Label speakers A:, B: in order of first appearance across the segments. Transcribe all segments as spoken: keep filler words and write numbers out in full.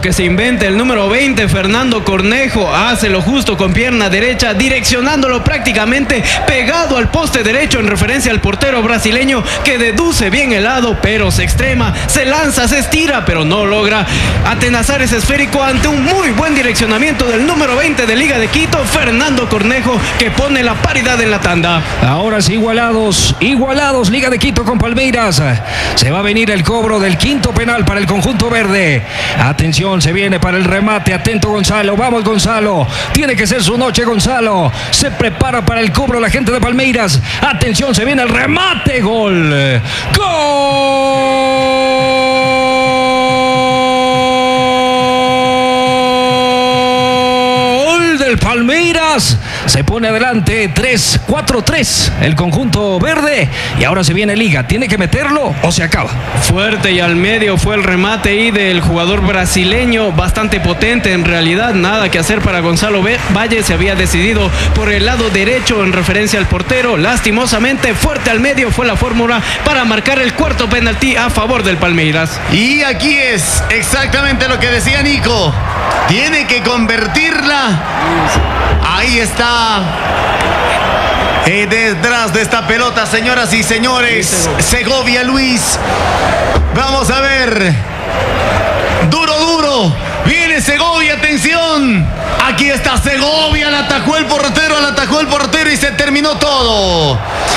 A: que se inventa el número veinte, Fernando Cornejo, hace lo justo con pierna derecha, direccionándolo prácticamente pegado al poste derecho en referencia al portero brasileño, que deduce bien el lado, pero se extrema, se lanza, se estira, pero no logra atenazar ese esférico ante un muy buen direccionamiento del número veinte de Liga de Quito, Fernando Cornejo, que pone la paridad en la tanda.
B: Ahora sí, igualados, igualados, Liga de Quito con Palmeiras. Se va a venir el cobro del quinto penal para el conjunto verde. Atención, se viene para el remate. Atento Gonzalo, vamos Gonzalo. Tiene que ser su noche Gonzalo. Se prepara para el cobro la gente de Palmeiras. Atención, se viene el remate. Gol. Gol del Palmeiras. Se pone adelante tres cuatro tres el conjunto verde. Y ahora se viene Liga. ¿Tiene que meterlo o se acaba?
A: Fuerte y al medio fue el remate ahí del jugador brasileño. Bastante potente en realidad. Nada que hacer para Gonzalo Valle. Se había decidido por el lado derecho en referencia al portero. Lastimosamente, fuerte al medio fue la fórmula para marcar el cuarto penalti a favor del Palmeiras.
C: Y aquí es exactamente lo que decía Nico. Tiene que convertirla. Ahí está. Eh, detrás de esta pelota, señoras y señores, Segovia Luis. Vamos a ver. Duro, duro. Viene Segovia, atención. Aquí está Segovia, la atajó el portero, la atajó el portero y se terminó todo.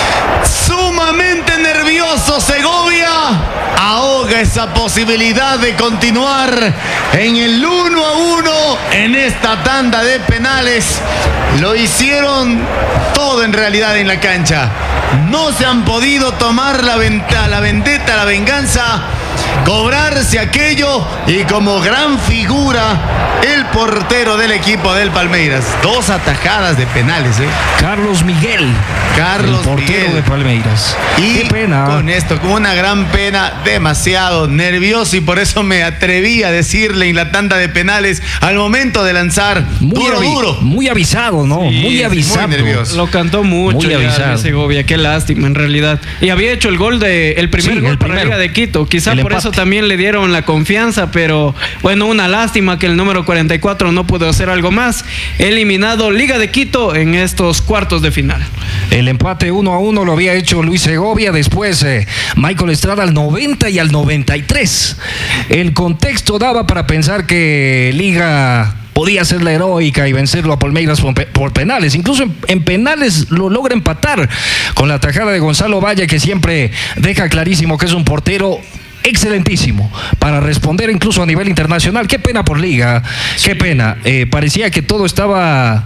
C: Sumamente nervioso Segovia. Ahoga esa posibilidad de continuar en el uno a uno en esta tanda de penales. Lo hicieron todo en realidad en la cancha. No se han podido tomar la, venta, la vendetta, la venganza, cobrarse aquello, y como gran figura el portero del equipo del Palmeiras. Dos atajadas de penales, ¿eh?
B: Carlos Miguel.
C: Carlos
B: el portero
C: Miguel
B: de Palmeiras.
C: Y
B: qué pena.
C: Con esto, con una gran pena, demasiado nervioso, y por eso me atreví a decirle en la tanda de penales al momento de lanzar.
B: Muy
C: duro,
B: avi-
C: duro.
B: Muy avisado, ¿no?
A: Sí,
B: muy avisado.
C: muy nervioso.
A: Lo cantó mucho.
B: Muy
A: ya
B: avisado.
A: de Segovia, qué lástima en realidad. Y había hecho el gol de el primer
B: Sí,
A: gol
B: el
A: para
B: primero.
A: Liga de Quito. Quizá
B: El
A: por
B: empate.
A: eso también le dieron la confianza, pero bueno, una lástima que el número cuarenta y cuatro no pudo hacer algo más. Eliminado Liga de Quito en estos cuartos de final.
B: El empate uno a uno lo había hecho Luis Segovia. Después eh, Michael Estrada al noventa y al noventa y tres. El contexto daba para pensar que Liga podía ser la heroica y vencerlo a Palmeiras por, por penales. Incluso en, en penales lo logra empatar con la tajada de Gonzalo Valle, que siempre deja clarísimo que es un portero excelentísimo para responder incluso a nivel internacional. Qué pena por Liga, qué pena. Eh, parecía que todo estaba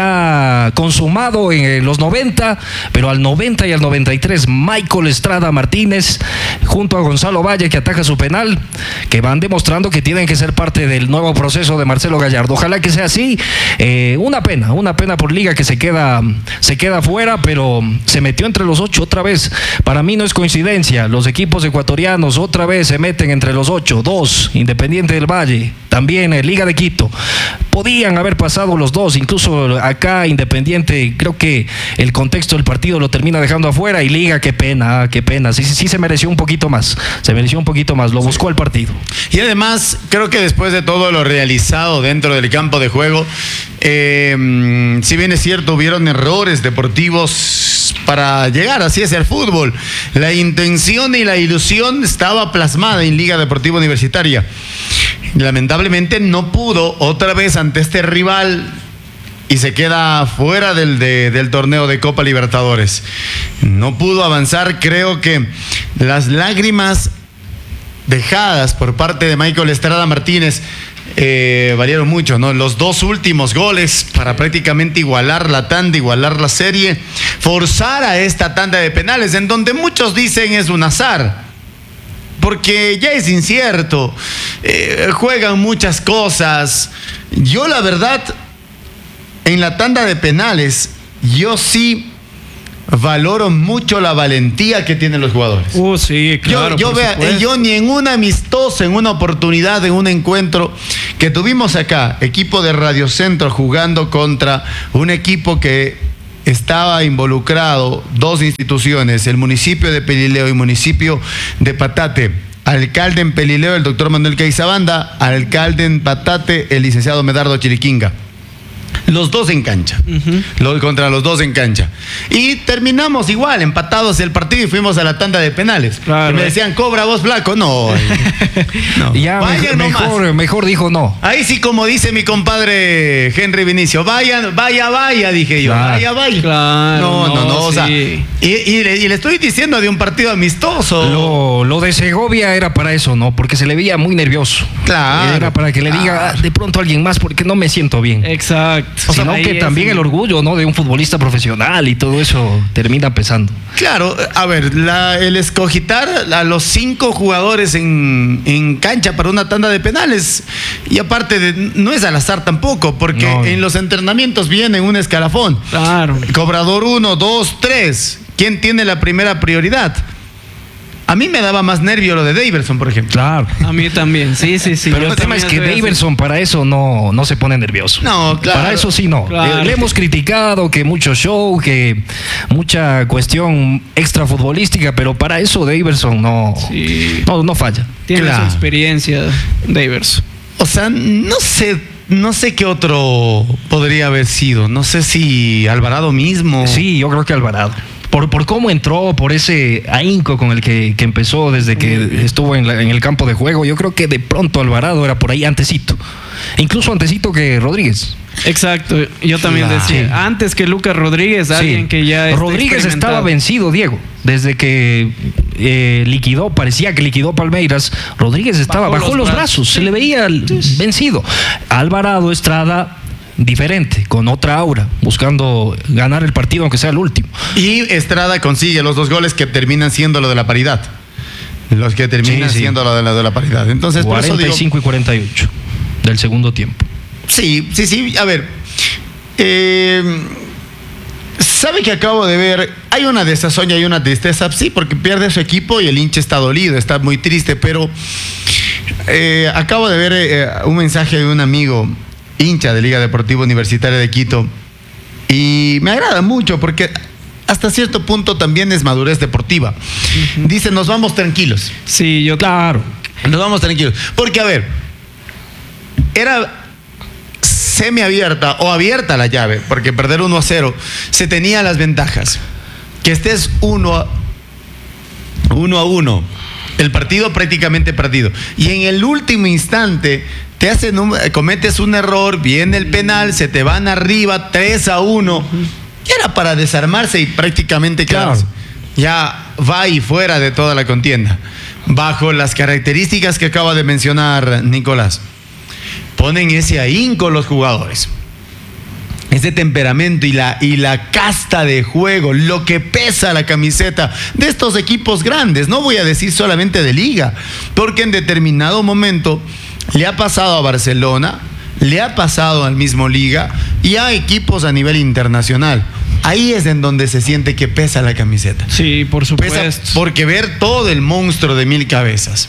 B: ya consumado en los noventa, pero al noventa y al noventa y tres, Michael Estrada Martínez junto a Gonzalo Valle, que ataja su penal, que van demostrando que tienen que ser parte del nuevo proceso de Marcelo Gallardo. Ojalá que sea así. Eh, una pena, una pena por Liga, que se queda, se queda fuera, pero se metió entre los ocho otra vez. Para mí no es coincidencia. Los equipos ecuatorianos otra vez se meten entre los ocho, dos, Independiente del Valle, también eh, Liga de Quito. Podían haber pasado los dos, incluso acá Independiente, creo que el contexto del partido lo termina dejando afuera, y Liga, qué pena, qué pena, sí, sí, sí se mereció un poquito más, se mereció un poquito más, lo buscó el partido.
C: Y además, creo que después de todo lo realizado dentro del campo de juego, eh, si bien es cierto, hubieron errores deportivos para llegar, así es el fútbol. La intención y la ilusión estaba plasmada en Liga Deportiva Universitaria. Lamentablemente no pudo otra vez ante este rival y se queda fuera del, de, del torneo de Copa Libertadores. No pudo avanzar. Creo que las lágrimas dejadas por parte de Michael Estrada Martínez eh, valieron mucho, ¿no? Los dos últimos goles para prácticamente igualar la tanda, igualar la serie, forzar a esta tanda de penales, en donde muchos dicen es un azar, porque ya es incierto, eh, juegan muchas cosas. Yo la verdad, en la tanda de penales, yo sí valoro mucho la valentía que tienen los jugadores.
A: Uh, sí, claro.
C: Yo, yo, vea, yo ni en un amistoso, en una oportunidad, en un encuentro que tuvimos acá, equipo de Radio Centro jugando contra un equipo que estaba involucrado, dos instituciones, el municipio de Pelileo y municipio de Patate, alcalde en Pelileo, el doctor Manuel Caizabanda, alcalde en Patate, el licenciado Medardo Chiriquinga. Los dos en cancha, uh-huh. los, contra los dos en cancha. Y terminamos igual, empatados el partido y fuimos a la tanda de penales. Claro, y me decían, cobra vos, flaco. No,
B: no. Ya vayan mejor, mejor dijo no.
C: Ahí sí, como dice mi compadre Henry Vinicio, vayan, vaya, vaya, dije yo, claro. vaya, vaya.
A: Claro,
C: no, no, no, no
A: sí.
C: o sea, y, y, le, y le estoy diciendo de un partido amistoso.
B: Lo, lo de Segovia era para eso, ¿no? Porque se le veía muy nervioso.
C: Claro.
B: Era para que le diga claro. de pronto a alguien más, porque no me siento bien.
A: Exacto.
B: O sea, sino que también el orgullo, ¿no? De un futbolista profesional y todo eso termina pesando.
C: Claro, a ver, la, el escogitar a los cinco jugadores en, en cancha para una tanda de penales, y aparte de, no es al azar tampoco, porque no. en los entrenamientos viene un escalafón.
A: Claro.
C: Cobrador uno, dos, tres. ¿Quién tiene la primera prioridad? A mí me daba más nervio lo de Daverson, por ejemplo.
B: Claro.
A: A mí también, sí, sí, sí.
B: Pero el tema es que Daverson para eso no, no se pone nervioso.
C: No, claro.
B: Para eso sí no. Claro. Le, le hemos criticado que mucho show, que mucha cuestión extrafutbolística, pero para eso Daverson no, sí. no, no falla.
A: Tiene claro. su experiencia, Daverson.
C: O sea, no sé... No sé qué otro podría haber sido. No sé si Alvarado mismo.
B: Sí, yo creo que Alvarado. Por, por cómo entró, por ese ahínco con el que, que empezó desde que estuvo en, la, en el campo de juego, yo creo que de pronto Alvarado era por ahí antecito. Incluso antecito que Rodríguez.
A: Exacto, yo también claro. decía, sí. antes que Lucas Rodríguez, alguien sí. que ya está
B: Rodríguez estaba vencido, Diego, desde que eh, liquidó, parecía que liquidó Palmeiras, Rodríguez estaba, bajó, bajó los, los brazos, brazos sí. se le veía sí. vencido. Alvarado, Estrada, diferente, con otra aura, buscando ganar el partido aunque sea el último.
C: Y Estrada consigue los dos goles que terminan siendo lo de la paridad. Los que terminan sí, sí. siendo lo de la, de la paridad. Entonces,
B: cuarenta y cinco
C: por eso digo,
B: y cuarenta y ocho del segundo tiempo.
C: Sí, sí, sí. A ver, eh, ¿sabe que acabo de ver? Hay una desazón y hay una tristeza, sí, porque pierde su equipo y el hincha está dolido, está muy triste, pero eh, acabo de ver eh, un mensaje de un amigo hincha de Liga Deportiva Universitaria de Quito y me agrada mucho porque hasta cierto punto también es madurez deportiva. Uh-huh. Dice, nos vamos tranquilos.
A: Sí, yo claro.
C: Nos vamos tranquilos. Porque, a ver, era semiabierta o abierta la llave, porque perder uno a cero se tenía las ventajas. Que estés uno a uno, a uno el partido prácticamente perdido. Y en el último instante te hacen un, cometes un error, viene el penal, se te van arriba tres a uno. Uh-huh. Y era para desarmarse y prácticamente quedarse. Claro. Ya va y fuera de toda la contienda. Bajo las características que acaba de mencionar Nicolás. Ponen ese ahínco los jugadores. Ese temperamento y la, y la casta de juego, lo que pesa la camiseta de estos equipos grandes. No voy a decir solamente de Liga, porque en determinado momento le ha pasado a Barcelona, le ha pasado al mismo Liga y a equipos a nivel internacional. Ahí es en donde se siente que pesa la camiseta.
A: Sí, por supuesto.
C: Pesa porque ver todo el monstruo de mil cabezas.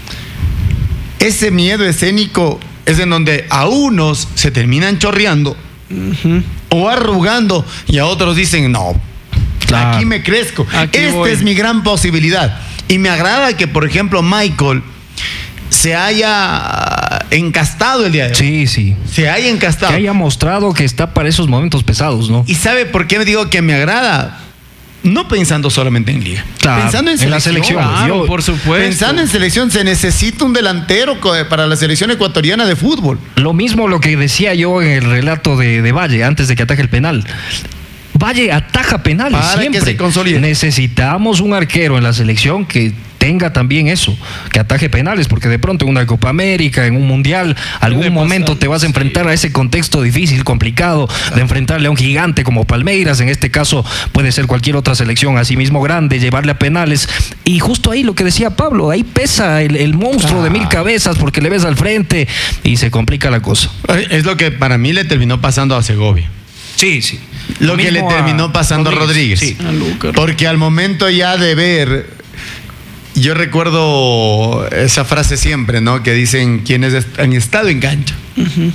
C: Ese miedo escénico es en donde a unos se terminan chorreando uh-huh. o arrugando y a otros dicen, no, claro. aquí me crezco. Aquí Esta voy. es mi gran posibilidad. Y me agrada que, por ejemplo, Michael se haya encastado el día de hoy.
B: Sí, sí.
C: Se haya encastado.
B: Que haya mostrado que está para esos momentos pesados, ¿no?
C: ¿Y sabe por qué me digo que me agrada? No pensando solamente en Liga.
B: Claro,
C: pensando en,
B: en la selección.
A: Claro,
B: Yo,
A: por supuesto.
C: Pensando en selección, se necesita un delantero para la selección ecuatoriana de fútbol.
B: Lo mismo lo que decía yo en el relato de, de Valle, antes de que ataje el penal. Valle ataja penales
C: para
B: siempre.
C: Que se consolide.
B: Necesitamos un arquero en la selección que tenga también eso, que ataje penales, porque de pronto en una Copa América, en un Mundial, algún momento pasar, te vas a enfrentar sí. a ese contexto difícil, complicado, de enfrentarle a un gigante como Palmeiras, en este caso puede ser cualquier otra selección así mismo grande, llevarle a penales, y justo ahí lo que decía Pablo, ahí pesa el, el monstruo ah. de mil cabezas, porque le ves al frente y se complica la cosa.
C: Es lo que para mí le terminó pasando a Segovia.
B: Sí, sí.
C: Lo, lo que le terminó pasando Rodríguez, a Rodríguez. Sí. A Lucas. Porque al momento ya de ver... Yo recuerdo esa frase siempre, ¿no? Que dicen quienes han estado en cancha. Uh-huh.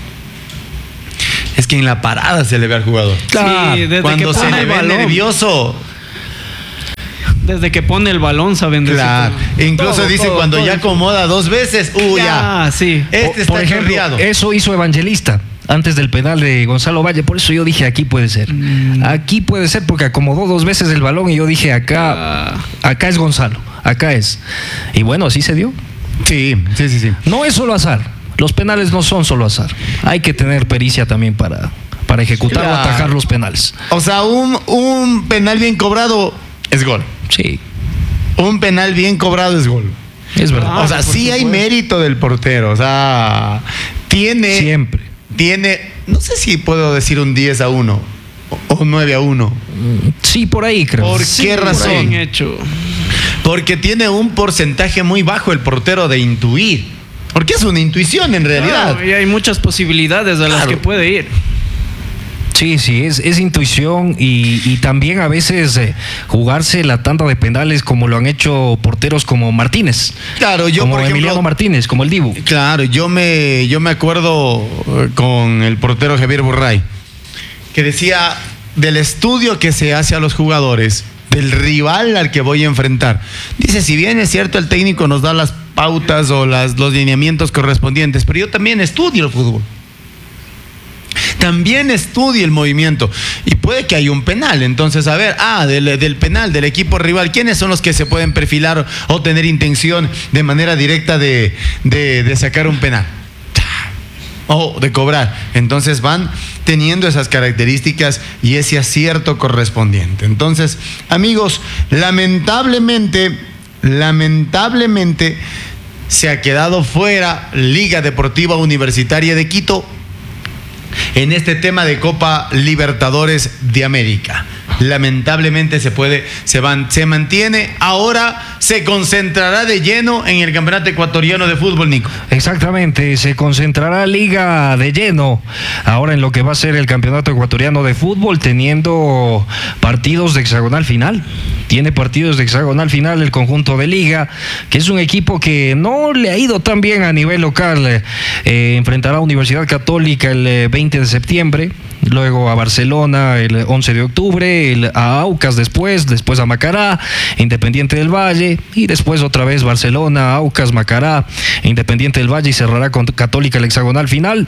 C: Es que en la parada se le ve al jugador.
A: Claro, sí, desde
C: cuando
A: que
C: se le ve
A: balón.
C: nervioso,
A: Desde que pone el balón, saben decir.
C: Claro.
A: todo.
C: Incluso
A: Todo,
C: dice
A: todo,
C: cuando
A: todo.
C: ya acomoda dos veces, uy, ya.
A: Ah, sí.
C: Este
B: Por
C: está
B: ejemplo,
C: chorreado.
B: eso hizo Evangelista antes del penal de Gonzalo Valle. Por eso yo dije, aquí puede ser.
A: Mm.
B: Aquí puede ser porque acomodó dos veces el balón y yo dije, acá,
A: Ah.
B: acá es Gonzalo, acá es. Y bueno, así se dio.
C: Sí, sí, sí, sí.
B: No es solo azar. Los penales no son solo azar. Hay que tener pericia también para, para ejecutar
C: Claro.
B: o atajar los penales.
C: O sea, un, un penal bien cobrado es gol.
B: Sí,
C: Un penal bien cobrado es gol.
B: es verdad.
A: Ah,
C: o sea,
A: por
C: sí hay
A: supuesto.
C: mérito del portero. O sea, tiene.
B: Siempre.
C: Tiene. No sé si puedo decir un diez a uno o un nueve a uno.
B: Sí, por ahí creo.
C: ¿Por
A: Sí,
C: qué razón?
A: bien hecho.
C: Porque tiene un porcentaje muy bajo el portero de intuir. Porque es una intuición en realidad.
A: Claro, y hay muchas posibilidades a las
C: Claro.
A: que puede ir.
B: Sí, sí, es, es intuición y, y también a veces eh, jugarse la tanda de penales como lo han hecho porteros como Martínez.
C: Claro, yo
B: como
C: por ejemplo.
B: Emiliano Martínez, como el Dibu.
C: Claro, yo me, yo me acuerdo eh, con el portero Javier Burray, que decía del estudio que se hace a los jugadores, del rival al que voy a enfrentar. Dice, si bien es cierto el técnico nos da las pautas o las, los lineamientos correspondientes, pero yo también estudio el fútbol. También estudio el movimiento y puede que haya un penal. Entonces, a ver, ah, del, del penal del equipo rival, ¿quiénes son los que se pueden perfilar o tener intención de manera directa de, de, de sacar un penal? O de cobrar. Entonces van teniendo esas características y ese acierto correspondiente. Entonces, amigos, lamentablemente, lamentablemente se ha quedado fuera Liga Deportiva Universitaria de Quito en este tema de Copa Libertadores de América. Lamentablemente se puede, se van, se mantiene. Ahora se concentrará de lleno en el Campeonato Ecuatoriano de Fútbol, Nico.
B: Exactamente, se concentrará Liga de lleno ahora en lo que va a ser el Campeonato Ecuatoriano de Fútbol, teniendo partidos de hexagonal final. Tiene partidos de hexagonal final el conjunto de Liga, que es un equipo que no le ha ido tan bien a nivel local. Eh, enfrentará a Universidad Católica el eh, veinte de septiembre, luego a Barcelona el once de octubre, el, a Aucas después, después a Macará, Independiente del Valle, y después otra vez Barcelona, Aucas, Macará, Independiente del Valle, y cerrará con Católica el hexagonal final.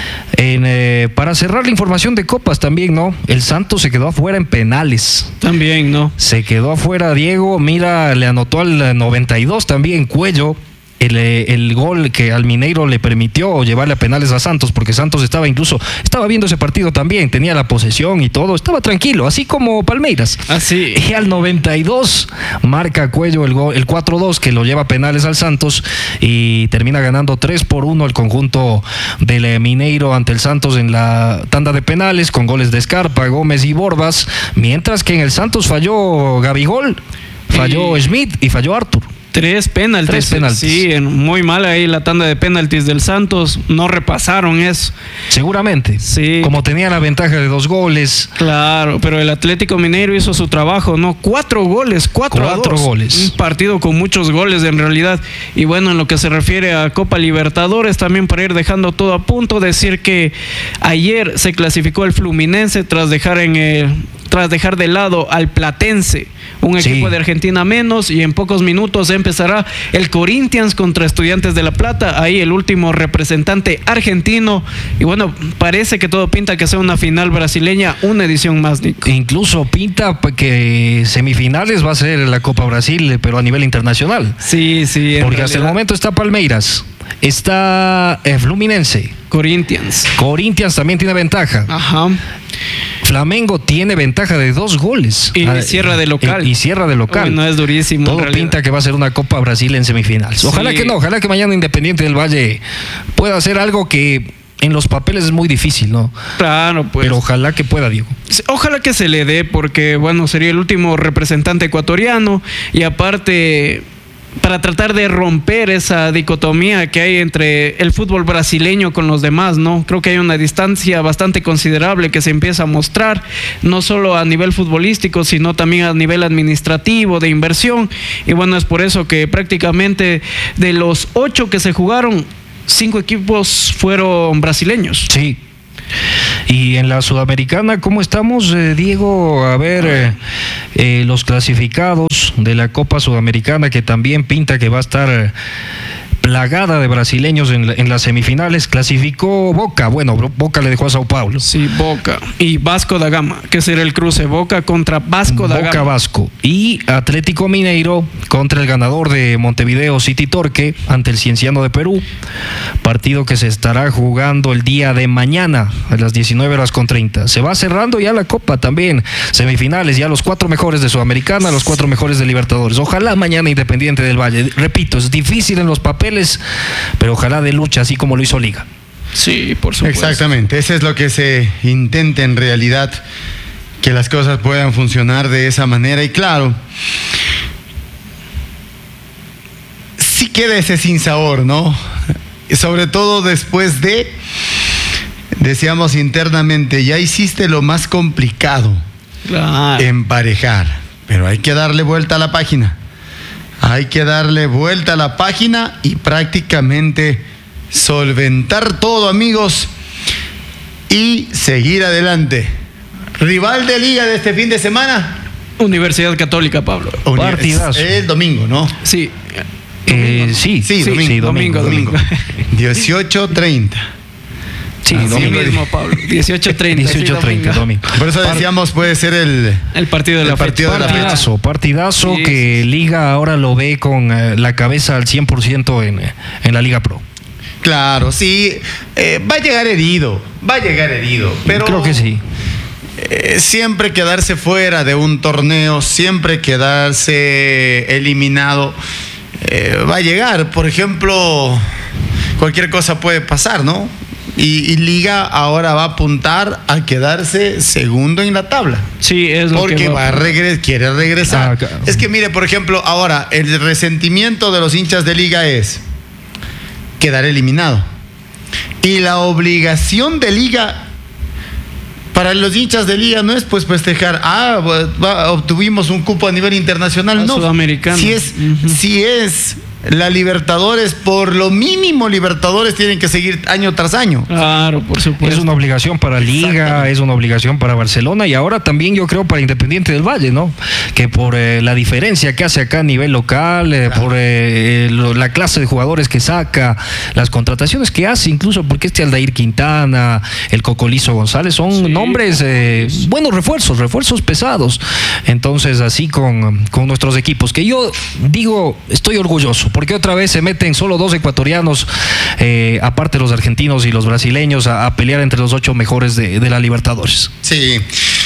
B: En, eh, para cerrar la información de copas también, ¿no? El Santos se quedó afuera en penales.
A: También, ¿no?
B: Se quedó afuera Diego, mira, le anotó al noventa y dos también Cuello. El, el gol que al Mineiro le permitió llevarle a penales a Santos, porque Santos estaba incluso, estaba viendo ese partido también, tenía la posesión y todo, estaba tranquilo, así como Palmeiras.
A: Así.
B: Y al noventa y dos marca Cuello el, gol, el cuatro dos que lo lleva a penales al Santos y termina ganando tres por uno el conjunto del Mineiro ante el Santos en la tanda de penales con goles de Scarpa, Gómez y Borbas, mientras que en el Santos falló Gabigol, falló
A: Y-
B: Schmidt y falló Arthur.
A: Tres penaltis.
B: Tres penaltis.
A: Sí, en- muy mal ahí la tanda de penaltis del Santos. No repasaron eso.
B: Seguramente.
A: Sí.
B: Como tenía la ventaja de dos goles.
A: Claro, pero el Atlético Mineiro hizo su trabajo, ¿no? Cuatro goles, cuatro,
B: Cuatro
A: a dos.
B: goles.
A: Un partido con muchos goles en realidad. Y bueno, en lo que se refiere a Copa Libertadores, también para ir dejando todo a punto, decir que ayer se clasificó el Fluminense tras dejar en el tras dejar de lado al Platense, un
B: Sí.
A: equipo de Argentina menos, y en pocos minutos empezará el Corinthians contra Estudiantes de La Plata, ahí el último representante argentino, y bueno, parece que todo pinta que sea una final brasileña, una edición más, Nico.
B: Incluso pinta pa- que semifinales va a ser la Copa Brasil, pero a nivel internacional.
A: Sí, sí, en
B: Porque hasta el
A: realidad,
B: momento está Palmeiras, está eh, Fluminense,
A: Corinthians.
B: Corinthians también tiene ventaja.
A: Ajá.
B: Flamengo tiene ventaja de dos goles.
A: Y
B: Ah,
A: cierra de local.
B: Y, y cierra de local.
A: Uy, no, es durísimo, en
B: Todo
A: realidad.
B: pinta que va a ser una Copa Brasil en semifinales. Ojalá
A: Sí.
B: que no, ojalá que mañana Independiente del Valle pueda hacer algo que en los papeles es muy difícil, ¿no?
A: Claro, pues.
B: Pero ojalá que pueda, Diego.
A: Ojalá que se le dé, porque bueno, sería el último representante ecuatoriano, y aparte, para tratar de romper esa dicotomía que hay entre el fútbol brasileño con los demás, ¿no? Creo que hay una distancia bastante considerable que se empieza a mostrar, no solo a nivel futbolístico, sino también a nivel administrativo, de inversión, y bueno, es por eso que prácticamente de los ocho que se jugaron, cinco equipos fueron brasileños.
B: Sí. Y en la Sudamericana, ¿cómo estamos, eh, Diego? A ver, eh, eh, los clasificados de la Copa Sudamericana, que también pinta que va a estar eh, plagada de brasileños en, la, en las semifinales. Clasificó Boca, bueno, Boca le dejó a Sao Paulo.
A: Sí, Boca y Vasco da Gama, que será el cruce Boca contra Vasco da Gama.
B: Boca Vasco. Y Atlético Mineiro contra el ganador de Montevideo City Torque ante el Cienciano de Perú. Partido que se estará jugando el día de mañana a las diecinueve horas con treinta. Se va cerrando ya la Copa también. Semifinales, ya los cuatro mejores de Sudamericana, los cuatro mejores de Libertadores. Ojalá mañana Independiente del Valle. Repito, es difícil en los papeles, pero ojalá de lucha, así como lo hizo Liga.
A: Sí, por supuesto.
C: Exactamente, eso es lo que se intenta en realidad, que las cosas puedan funcionar de esa manera. Y claro, sí queda ese sinsabor, ¿no? Y sobre todo después de, decíamos internamente, ya hiciste lo más complicado,
A: Claro.
C: emparejar, pero hay que darle vuelta a la página. Hay que darle vuelta a la página y prácticamente solventar todo, amigos, y seguir adelante. Rival de Liga de este fin de semana,
A: Universidad Católica, Pablo.
B: Partidazo.
C: Es el domingo, ¿no?
A: Sí.
B: Eh, sí,
C: Sí,
A: Sí,
C: domingo.
A: sí, domingo, domingo.
C: dieciocho treinta.
B: Sí,
C: Así
B: domingo.
A: mismo, Pablo. dieciocho treinta.
B: dieciocho treinta, domingo.
C: Por eso decíamos, puede ser el...
A: El partido de
C: El
A: la
C: partido
A: fecha.
C: de la fecha.
B: Partidazo, partidazo
A: Sí,
B: que
A: sí, sí.
B: Liga ahora lo ve con eh, la cabeza al cien por ciento en, eh, en la Liga Pro.
C: Claro, sí, eh, va a llegar herido, va a llegar herido, pero...
B: Creo que sí.
C: Eh, siempre quedarse fuera de un torneo, siempre quedarse eliminado, eh, va a llegar. Por ejemplo, cualquier cosa puede pasar, ¿no? Y, y Liga ahora va a apuntar a quedarse segundo en la tabla.
A: Sí, es lo
C: Porque
A: que
C: va a regres quiere regresar.
B: Ah, claro.
C: Es que mire, por ejemplo, ahora el resentimiento de los hinchas de Liga es quedar eliminado. Y la obligación de Liga para los hinchas de Liga no es pues festejar, ah, va, obtuvimos un cupo a nivel internacional,
A: A
C: no.
A: Sudamericano.
C: Si es,
A: Ujú.
C: si es la Libertadores, por lo mínimo Libertadores tienen que seguir año tras año.
A: Claro, por supuesto.
B: Es una obligación para Liga, es una obligación para Barcelona y ahora también yo creo para Independiente del Valle, ¿no? Que por eh, la diferencia que hace acá a nivel local, eh, por eh, lo- la clase de jugadores que saca, las contrataciones que hace, incluso porque este Aldair Quintana, el Cocolizo González, son
A: Sí,
B: nombres, eh, buenos refuerzos, refuerzos pesados. Entonces así con, con nuestros equipos, que yo digo, estoy orgulloso, porque otra vez se meten solo dos ecuatorianos, eh, aparte los argentinos y los brasileños, a, a pelear entre los ocho mejores de, de la Libertadores.
C: Sí.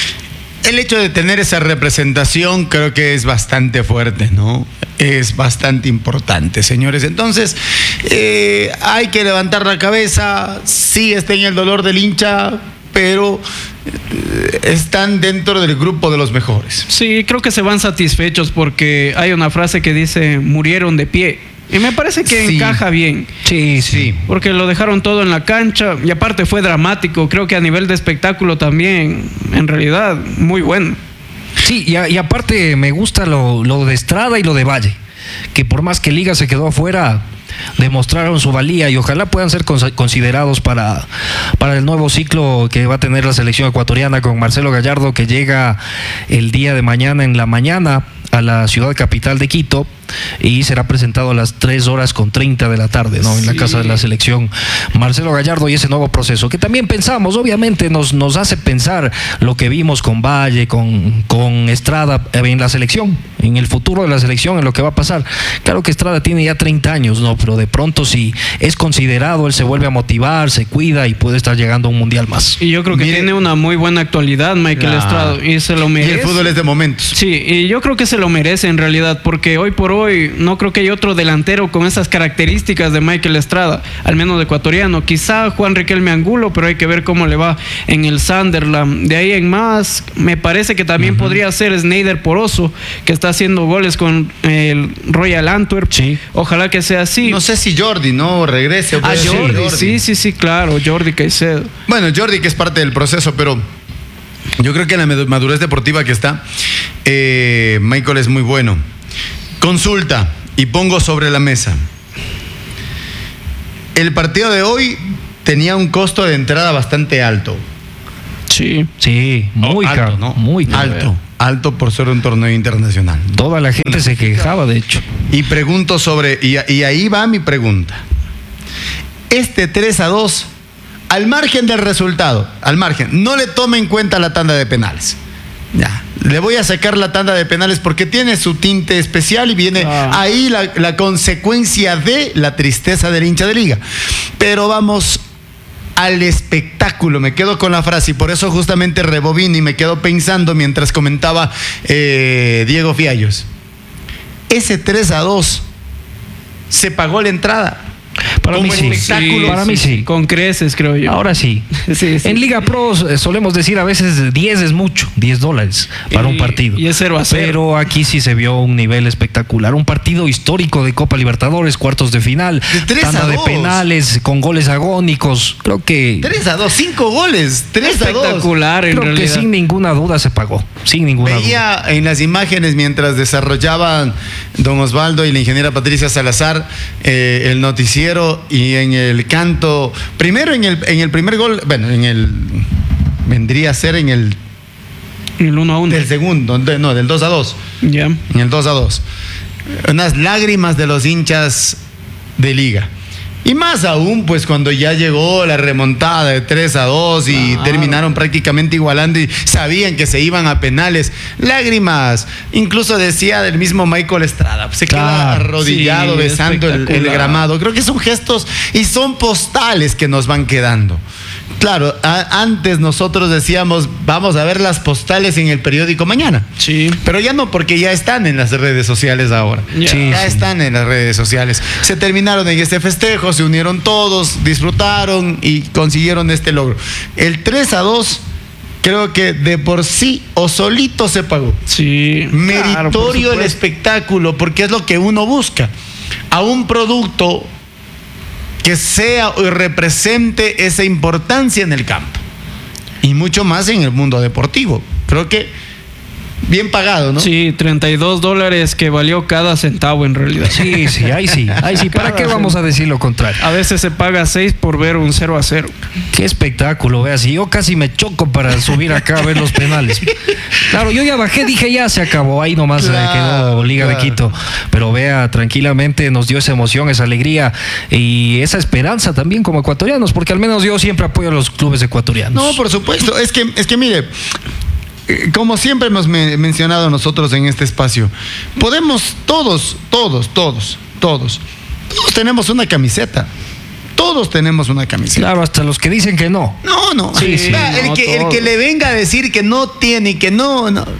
C: El hecho de tener esa representación creo que es bastante fuerte, ¿no? Es bastante importante, señores. Entonces, eh, hay que levantar la cabeza. Sí está en el dolor del hincha, pero eh, están dentro del grupo de los mejores.
A: Sí, creo que se van satisfechos porque hay una frase que dice murieron de pie. Y me parece que
C: Sí.
A: encaja bien.
B: Sí, sí.
A: Porque lo dejaron todo en la cancha y aparte fue dramático. Creo que a nivel de espectáculo también, en realidad, muy bueno.
B: Sí, y, a- y aparte me gusta lo, lo de Estrada y lo de Valle, que por más que Liga se quedó afuera, demostraron su valía y ojalá puedan ser cons- considerados para, para el nuevo ciclo que va a tener la selección ecuatoriana con Marcelo Gallardo, que llega el día de mañana en la mañana a la ciudad capital de Quito y será presentado a las tres horas con treinta de la tarde, ¿no? En la
A: Sí.
B: casa de la selección. Marcelo Gallardo y ese nuevo proceso, que también pensamos, obviamente nos, nos hace pensar lo que vimos con Valle, con, con Estrada en la selección, en el futuro de la selección, en lo que va a pasar. Claro que Estrada tiene ya treinta años, ¿no? Pero de pronto si es considerado, él se vuelve a motivar, se cuida y puede estar llegando a un mundial más.
A: Y yo creo que
C: Mire-
A: tiene una muy buena actualidad Michael
C: Ah.
A: Estrada y se lo
C: Y
A: merece.
C: el fútbol es de momentos.
A: Sí, y yo creo que se lo merece en realidad, porque hoy por hoy no creo que haya otro delantero con esas características de Michael Estrada, al menos de ecuatoriano. Quizá Juan Riquelme Angulo, pero hay que ver cómo le va en el Sunderland. De ahí en más, me parece que también podría ser Sneijder Poroso, que está haciendo goles con el Royal Antwerp.
B: Sí.
A: Ojalá que sea así.
C: No sé si Jordi, ¿no? Regrese. o
A: Ah,
C: puede ser
A: Jordi, sí, sí, sí, claro, Jordi Caicedo.
C: Bueno, Jordi, que es parte del proceso, pero yo creo que en la madu- madurez deportiva que está, eh, Michael es muy bueno. Consulta, y pongo sobre la mesa. El partido de hoy tenía un costo de entrada bastante alto.
B: Sí. Sí, muy
C: oh,
B: caro,
C: alto, ¿no?
B: Muy caro.
C: Alto, alto por ser un torneo internacional.
B: Toda la gente se quejaba, de hecho.
C: Y pregunto sobre, y, y ahí va mi pregunta. Este tres a dos, al margen del resultado, al margen, no le tome en cuenta la tanda de penales. Ya, le voy a sacar la tanda de penales porque tiene su tinte especial y viene ah. ahí la, la consecuencia de la tristeza del hincha de Liga. Pero vamos al espectáculo, me quedo con la frase y por eso justamente rebobino y me quedo pensando mientras comentaba eh, Diego Fiallos. Ese tres a dos se pagó la entrada.
B: Para mí, sí. Sí, para mí sí.
A: Con creces, creo yo.
B: Ahora sí. sí, sí. En Liga Pro solemos decir a veces diez es mucho, diez dólares para
A: y,
B: un partido.
A: Y es cero a cero.
B: Pero aquí sí se vio un nivel espectacular. Un partido histórico de Copa Libertadores, cuartos de final,
C: de
B: tanda de penales con goles agónicos. Creo que
C: tres a dos, cinco goles, tres a dos.
A: Espectacular, en
B: Creo
A: realidad.
B: que sin ninguna duda se pagó. Sin ninguna
C: Veía
B: duda.
C: en las imágenes mientras desarrollaban don Osvaldo y la ingeniera Patricia Salazar eh, el noticiero y en el canto, primero en el, en el primer gol, bueno, en el, vendría a ser en el,
A: el uno a uno.
C: del segundo, de, no, del dos a dos.
A: Ya. Yeah.
C: En el dos a dos. Unas lágrimas de los hinchas de Liga. Y más aún, pues cuando ya llegó la remontada de tres a dos y claro. terminaron prácticamente igualando y sabían que se iban a penales. Lágrimas, incluso decía del mismo Michael Estrada, se claro. queda arrodillado sí, besando el, el gramado. Creo que son gestos y son postales que nos van quedando. Claro, a, antes nosotros decíamos, vamos a ver las postales en el periódico mañana.
A: Sí.
C: Pero ya no, porque ya están en las redes sociales ahora.
A: Yeah.
C: Sí, ya
A: sí.
C: están en las redes sociales. Se terminaron en este festejo, se unieron todos, disfrutaron y consiguieron este logro. El tres a dos, creo que de por sí o solito se pagó.
A: Sí.
C: Meritorio claro, el espectáculo, porque es lo que uno busca. A un producto que sea y represente esa importancia en el campo y mucho más en el mundo deportivo. Creo que bien pagado, ¿no?
A: Sí, treinta y dos dólares que valió cada centavo en realidad.
B: Sí, sí, ahí sí, ahí sí. ¿Para qué vamos a decir lo contrario?
A: A veces se paga seis por ver un cero a cero.
B: Qué espectáculo, veas. Y yo casi me choco para subir acá a ver los penales. Claro, yo ya bajé, dije ya se acabó, ahí nomás claro, quedó Liga claro. de Quito. Pero vea, tranquilamente nos dio esa emoción, esa alegría y esa esperanza también como ecuatorianos, porque al menos yo siempre apoyo a los clubes ecuatorianos.
C: No, por supuesto. Es que, es que mire, como siempre hemos me- mencionado nosotros en este espacio, podemos todos, todos, todos, todos, todos tenemos una camiseta. Todos tenemos una camiseta.
B: Claro, hasta los que dicen que no.
C: No, no.
A: Sí, sí,
C: ah, el,
A: no
C: que, el que le venga a decir que no tiene y que no, no.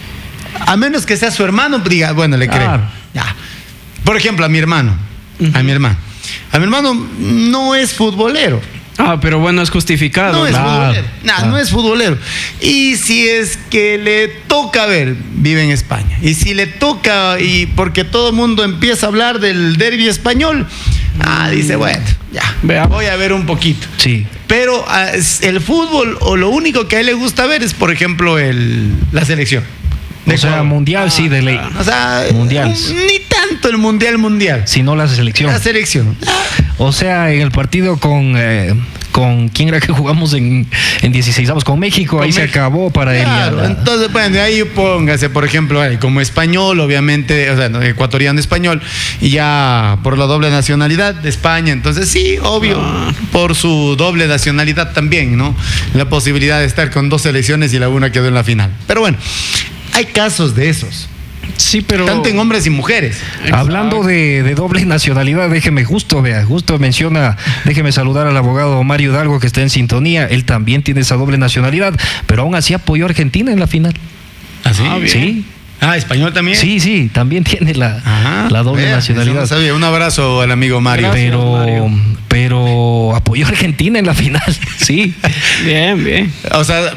C: A menos que sea su hermano, diga, bueno, le creo.
B: Claro.
C: Ya. Por ejemplo, a mi hermano. Uh-huh. A mi hermano. A mi hermano no es futbolero.
A: Ah, pero bueno, es justificado.
C: No es
B: claro,
C: futbolero. Nah,
B: claro.
C: no es futbolero. Y si es que le toca ver, vive en España. Y si le toca, y porque todo el mundo empieza a hablar del derbi español, ah, dice, bueno, ya,
A: Veamos.
C: voy a ver un poquito.
B: Sí.
C: Pero ah, el fútbol, o lo único que a él le gusta ver es, por ejemplo, el, la selección.
B: O sea, mundial sí, de ley.
C: O sea,
B: Mundiales.
C: ni tanto el mundial mundial.
B: Sino la selección.
C: La selección.
B: O sea, en el partido con eh, con quién era que jugamos en, en dieciséis, vamos, con México, con ahí México. Se acabó para
C: claro,
B: él.
C: Entonces, bueno, de ahí póngase, por ejemplo, como español, obviamente, o sea, no, ecuatoriano español, y ya por la doble nacionalidad de España, entonces sí, obvio, ah. por su doble nacionalidad también, ¿no? La posibilidad de estar con dos selecciones y la una quedó en la final. Pero bueno, hay casos de esos.
A: Sí, pero...
C: tanto en hombres y mujeres.
B: Exacto. Hablando de, de doble nacionalidad, déjeme justo, vea, justo menciona, déjeme saludar al abogado Mario Hidalgo que está en sintonía. Él también tiene esa doble nacionalidad, pero aún así apoyó a Argentina en la final.
C: ¿Ah, sí?
B: Ah, sí.
C: Ah, español también.
B: Sí, sí, también tiene la, Ajá, la doble vea, nacionalidad.
C: No sabía. Un abrazo al amigo Mario.
B: Gracias, pero, Mario. pero apoyó a Argentina en la final, sí.
A: Bien, bien.
C: O sea,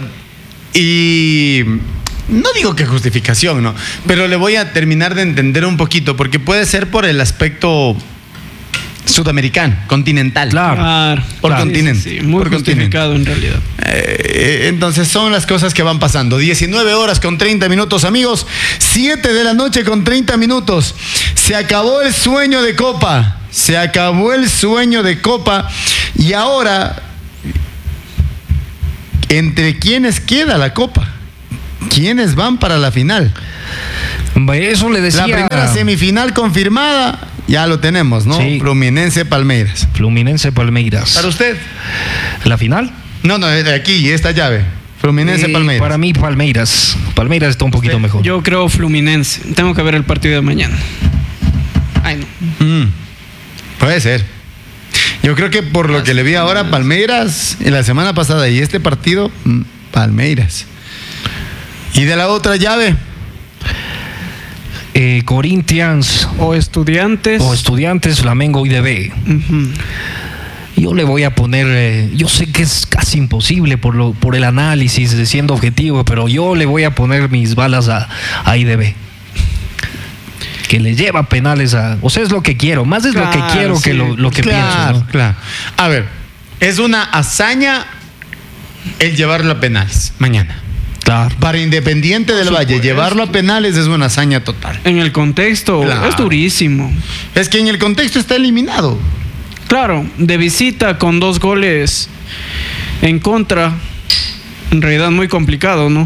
C: y... no digo que justificación, ¿no? Pero le voy a terminar de entender un poquito, porque puede ser por el aspecto sudamericano, continental.
B: Claro.
A: claro
C: por
A: claro.
C: continente.
A: Sí, sí, sí. Muy
C: por
A: justificado
C: continente.
A: en realidad.
C: Eh, entonces son las cosas que van pasando. diecinueve horas con treinta minutos, amigos. siete de la noche con treinta minutos. Se acabó el sueño de Copa. Se acabó el sueño de Copa. Y ahora... ¿entre quiénes queda la Copa? ¿Quiénes van para la final?
B: Eso le decía.
C: La primera semifinal confirmada, ya lo tenemos, ¿no?
B: Sí.
C: Fluminense Palmeiras.
B: Fluminense Palmeiras.
C: ¿Para usted?
B: ¿La final?
C: No, no, de aquí, esta llave. Fluminense
B: Eh,
C: Palmeiras.
B: Para mí, Palmeiras. Palmeiras está un poquito mejor.
A: Yo creo Fluminense. Tengo que ver el partido de mañana. Ay, no.
C: Mm, puede ser. Yo creo que por lo que le vi ahora, Palmeiras, en la semana pasada y este partido, mm, Palmeiras. ¿Y de la otra llave?
B: Eh, Corinthians
A: O Estudiantes.
B: o Estudiantes, Flamengo y D B.
A: Ujú.
B: Yo le voy a poner, eh, yo sé que es casi imposible por lo, por el análisis de siendo objetivo, pero yo le voy a poner mis balas a, a I D B. Que le lleva penales a, o sea, es lo que quiero, más es lo que
A: Claro,
B: quiero que
A: sí.
B: lo, lo que
C: Claro,
B: pienso, ¿no?
C: claro. A ver, es una hazaña el llevarlo a penales mañana.
B: Claro.
C: Para Independiente del
A: Por
C: Valle,
A: supuesto.
C: llevarlo a penales es una hazaña total.
A: En el contexto
C: Claro.
A: es durísimo.
C: Es que en el contexto está eliminado.
A: Claro, de visita con dos goles en contra. En realidad muy complicado, ¿no?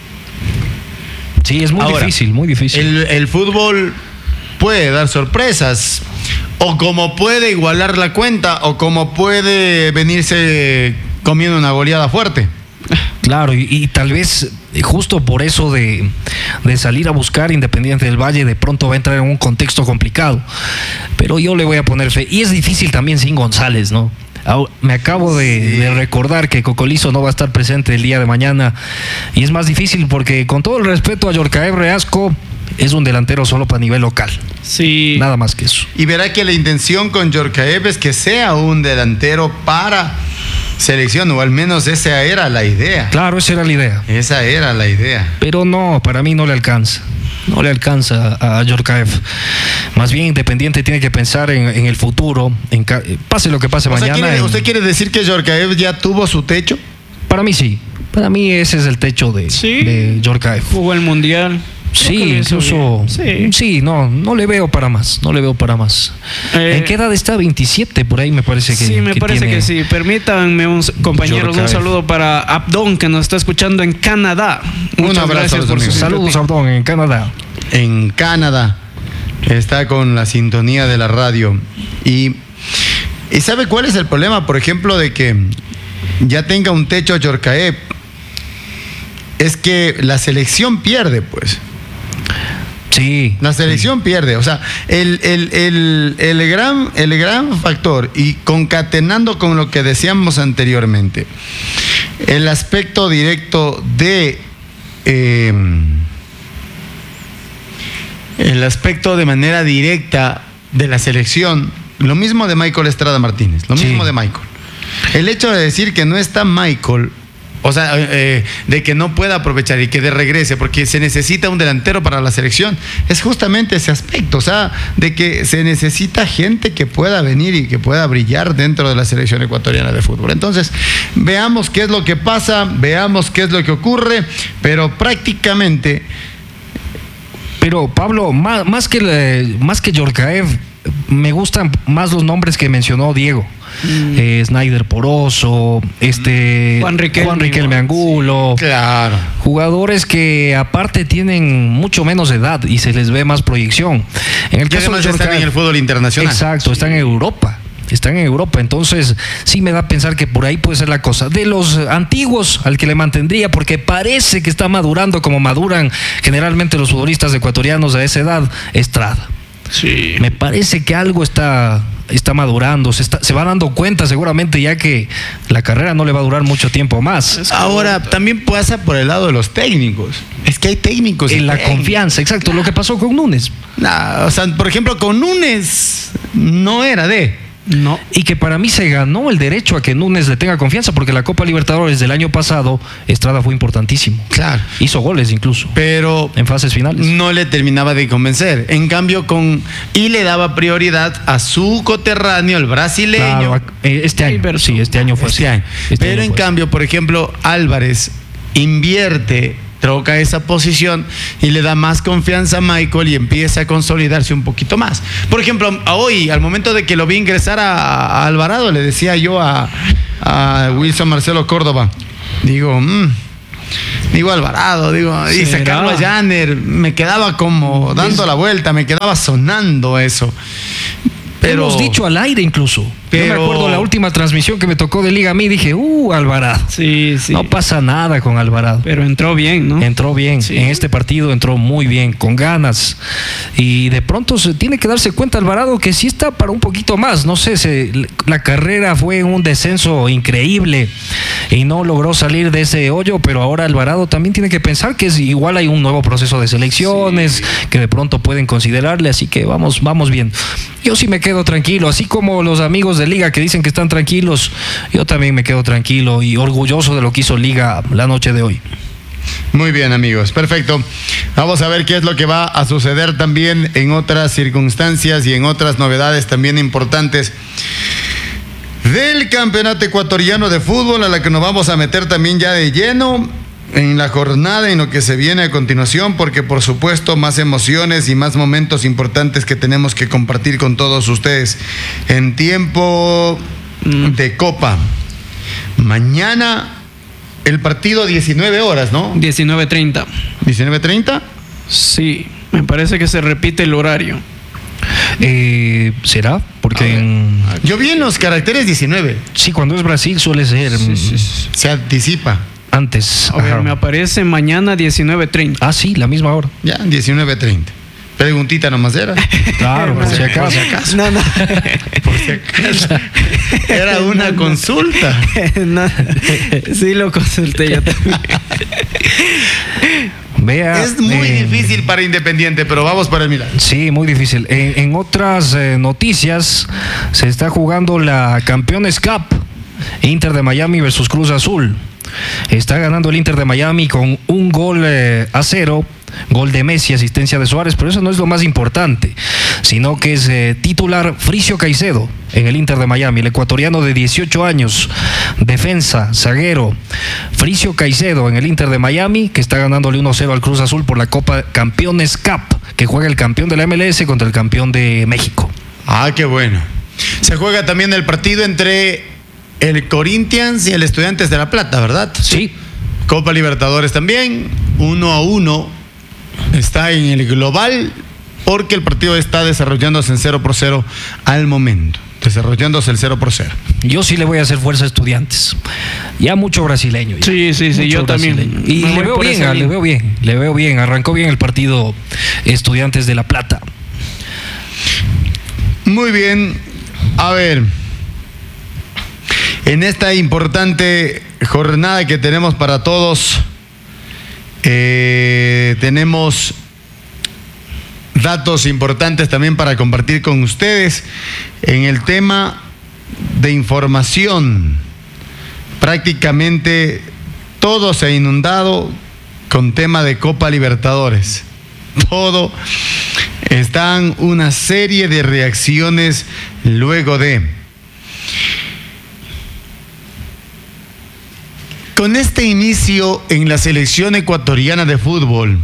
B: Sí, es muy
C: Ahora,
B: difícil, muy difícil.
C: El, el fútbol puede dar sorpresas, o como puede igualar la cuenta, o como puede venirse comiendo una goleada fuerte.
B: Claro, y, y tal vez eh, justo por eso de, de salir a buscar Independiente del Valle, de pronto va a entrar en un contexto complicado. Pero yo le voy a poner fe. Y es difícil también sin González, ¿no? Au- Me acabo de, de recordar que Cocolizo no va a estar presente el día de mañana. Y es más difícil porque, con todo el respeto a Yorcaev Reasco, es un delantero solo para nivel local.
A: Sí.
B: Nada más que eso.
C: Y verá que la intención con Yorcaev es que sea un delantero para selección, o al menos esa era la idea.
B: Claro, esa era la idea.
C: Esa era la idea.
B: Pero no, para mí no le alcanza. No le alcanza a Yorcaev. Más bien Independiente tiene que pensar en, en el futuro, en ca- pase lo que pase
C: O sea,
B: mañana.
C: ¿quiere-
B: en-
C: ¿Usted quiere decir que Yorcaev ya tuvo su techo?
B: Para mí sí. Para mí ese es el techo de,
A: Sí.
B: de Yorcaev.
A: Jugó el Mundial. Creo
B: Sí,
A: que lo hizo
B: incluso.
A: bien.
B: Sí. no, no le veo para más. No le veo para más.
A: Eh,
B: ¿En qué edad está? veintisiete, por ahí me parece que.
A: Sí, me
B: que
A: parece
B: tiene
A: que sí. Permítanme, un, compañeros, un
B: Yorcaev.
A: saludo para Abdón, que nos está escuchando en Canadá.
C: Un
A: Muchas
C: abrazo a
A: gracias
C: los
A: por su
C: amigos.
B: Saludos,
A: sintonía.
B: Abdón, en Canadá.
C: En Canadá. Está con la sintonía de la radio. Y, ¿y sabe cuál es el problema, por ejemplo, de que ya tenga un techo Yorcaev? Es que la selección pierde, pues.
B: Sí.
C: La selección pierde. O sea, el, el, el, el, gran, el gran factor, y concatenando con lo que decíamos anteriormente, el aspecto directo de... eh, el aspecto de manera directa de la selección, lo mismo de Michael Estrada Martínez, lo
B: Sí.
C: mismo de Michael. El hecho de decir que no está Michael, o sea, eh, de que no pueda aprovechar y que de regrese, porque se necesita un delantero para la selección, es justamente ese aspecto, o sea, de que se necesita gente que pueda venir y que pueda brillar dentro de la selección ecuatoriana de fútbol. Entonces, veamos qué es lo que pasa, veamos qué es lo que ocurre, pero prácticamente...
B: Pero Pablo, más, más que le- más que Yorcaev, me gustan más los nombres que mencionó Diego.
A: Mm.
B: Eh, Snyder Poroso, este
A: Juan Riquelme,
B: Juan Riquelme
A: igual,
B: Angulo,
C: Claro.
B: jugadores que aparte tienen mucho menos edad y se les ve más proyección. En el
C: Y
B: caso de
C: además están
B: Yorcaev,
C: en el fútbol internacional.
B: exacto, están en Europa. Están en Europa, entonces sí me da a pensar que por ahí puede ser la cosa. De los antiguos, al que le mantendría, porque parece que está madurando como maduran generalmente los futbolistas ecuatorianos a esa edad, Estrada.
A: Sí.
B: Me parece que algo está, está madurando, se, está, se va dando cuenta seguramente, ya que la carrera no le va a durar mucho tiempo más.
A: Es
C: Ahora,
A: correcto.
C: también pasa por el lado de los técnicos. Es que hay técnicos. y
B: En la
C: técnicos.
B: confianza, exacto, lo que pasó con Núñez.
C: Nah, o sea, por ejemplo, con Núñez no era de.
A: No.
B: Y que para mí se ganó el derecho a que Núñez le tenga confianza, porque la Copa Libertadores del año pasado, Estrada fue importantísimo.
C: Claro.
B: Hizo goles incluso
C: Pero
B: en fases finales.
C: no le terminaba de convencer. En cambio, con. Y le daba prioridad a su coterráneo, el brasileño.
B: Claro, eh, este año.
A: Iverson.
B: Sí, este año fue
C: Este
B: así.
C: año.
B: Este
C: Pero
B: año
C: en
B: fue así.
C: cambio, por ejemplo, Álvarez invierte, troca esa posición y le da más confianza a Michael y empieza a consolidarse un poquito más. Por ejemplo, a hoy, al momento de que lo vi ingresar a, a Alvarado, le decía yo a, a Wilson Marcelo Córdoba, digo, mmm, digo Alvarado, digo, y sacarlo a Janner, me quedaba como dando la vuelta, me quedaba sonando eso. Pero,
B: hemos dicho al aire incluso. Pero, yo me acuerdo la última transmisión que me tocó de Liga a mí, dije, uh, Alvarado.
A: Sí, sí.
B: No pasa nada con Alvarado.
A: Pero entró bien, ¿no?
B: Entró bien. Sí. En este partido entró muy bien, con ganas. Y de pronto se tiene que darse cuenta Alvarado que sí está para un poquito más. No sé, se, la carrera fue un descenso increíble y no logró salir de ese hoyo, pero ahora Alvarado también tiene que pensar que es, igual hay un nuevo proceso de selecciones, sí, que de pronto pueden considerarle, así que vamos, vamos bien. Yo sí me quedo tranquilo, así como los amigos de Liga que dicen que están tranquilos, yo también me quedo tranquilo y orgulloso de lo que hizo Liga la noche de hoy.
C: Muy bien, amigos, perfecto. Vamos a ver qué es lo que va a suceder también en otras circunstancias y en otras novedades también importantes del Campeonato Ecuatoriano de Fútbol, a la que nos vamos a meter también ya de lleno en la jornada, en lo que se viene a continuación, porque por supuesto más emociones y más momentos importantes que tenemos que compartir con todos ustedes en tiempo de Copa. Mañana el partido diecinueve horas, ¿no?
A: diecinueve treinta.
C: ¿diecinueve treinta?
A: Sí, me parece que se repite el horario.
B: Eh, ¿Será? Porque en...
C: Yo vi en los caracteres diecinueve.
B: Sí, cuando es Brasil suele ser...
A: Sí, sí, sí.
C: Se anticipa.
B: Antes.
A: A ver, me aparece mañana diecinueve treinta.
B: Ah, sí, la misma hora.
C: Ya, diecinueve treinta. Preguntita nomás era.
B: Claro, por si acaso.
C: Por si acaso.
A: No, no.
C: Por si acaso. Era una
A: no,
C: consulta.
A: No. Sí, lo consulté yo también.
B: Vea,
C: es muy
B: eh,
C: difícil para Independiente, pero vamos para el Milán.
B: Sí, muy difícil. En, en otras eh, noticias, se está jugando la Campeones Cup, Inter de Miami versus Cruz Azul. Está ganando el Inter de Miami con un gol eh, a cero, gol de Messi, asistencia de Suárez, pero eso no es lo más importante, sino que es eh, titular Fricio Caicedo en el Inter de Miami, el ecuatoriano de dieciocho años, defensa, zaguero, Fricio Caicedo en el Inter de Miami, que está ganándole uno cero al Cruz Azul por la Copa Campeones Cup, que juega el campeón de la M L S contra el campeón de México.
C: Ah, qué bueno. Se juega también el partido entre el Corinthians y el Estudiantes de La Plata, ¿verdad?
B: Sí.
C: Copa Libertadores también, uno a uno. Está en el global porque el partido está desarrollándose en cero por cero al momento. Desarrollándose el cero por cero.
B: Yo sí le voy a hacer fuerza a Estudiantes. Ya mucho brasileño. Ya.
A: Sí, sí, sí,
B: mucho
A: yo
B: brasileño.
A: también.
B: Y le veo bien, le veo bien, le veo bien. Arrancó bien el partido Estudiantes de La Plata.
C: Muy bien. A ver, en esta importante jornada que tenemos para todos, eh, tenemos datos importantes también para compartir con ustedes en el tema de información. Prácticamente todo se ha inundado con tema de Copa Libertadores. Todo. Están una serie de reacciones luego de... Con este inicio en la selección ecuatoriana de fútbol,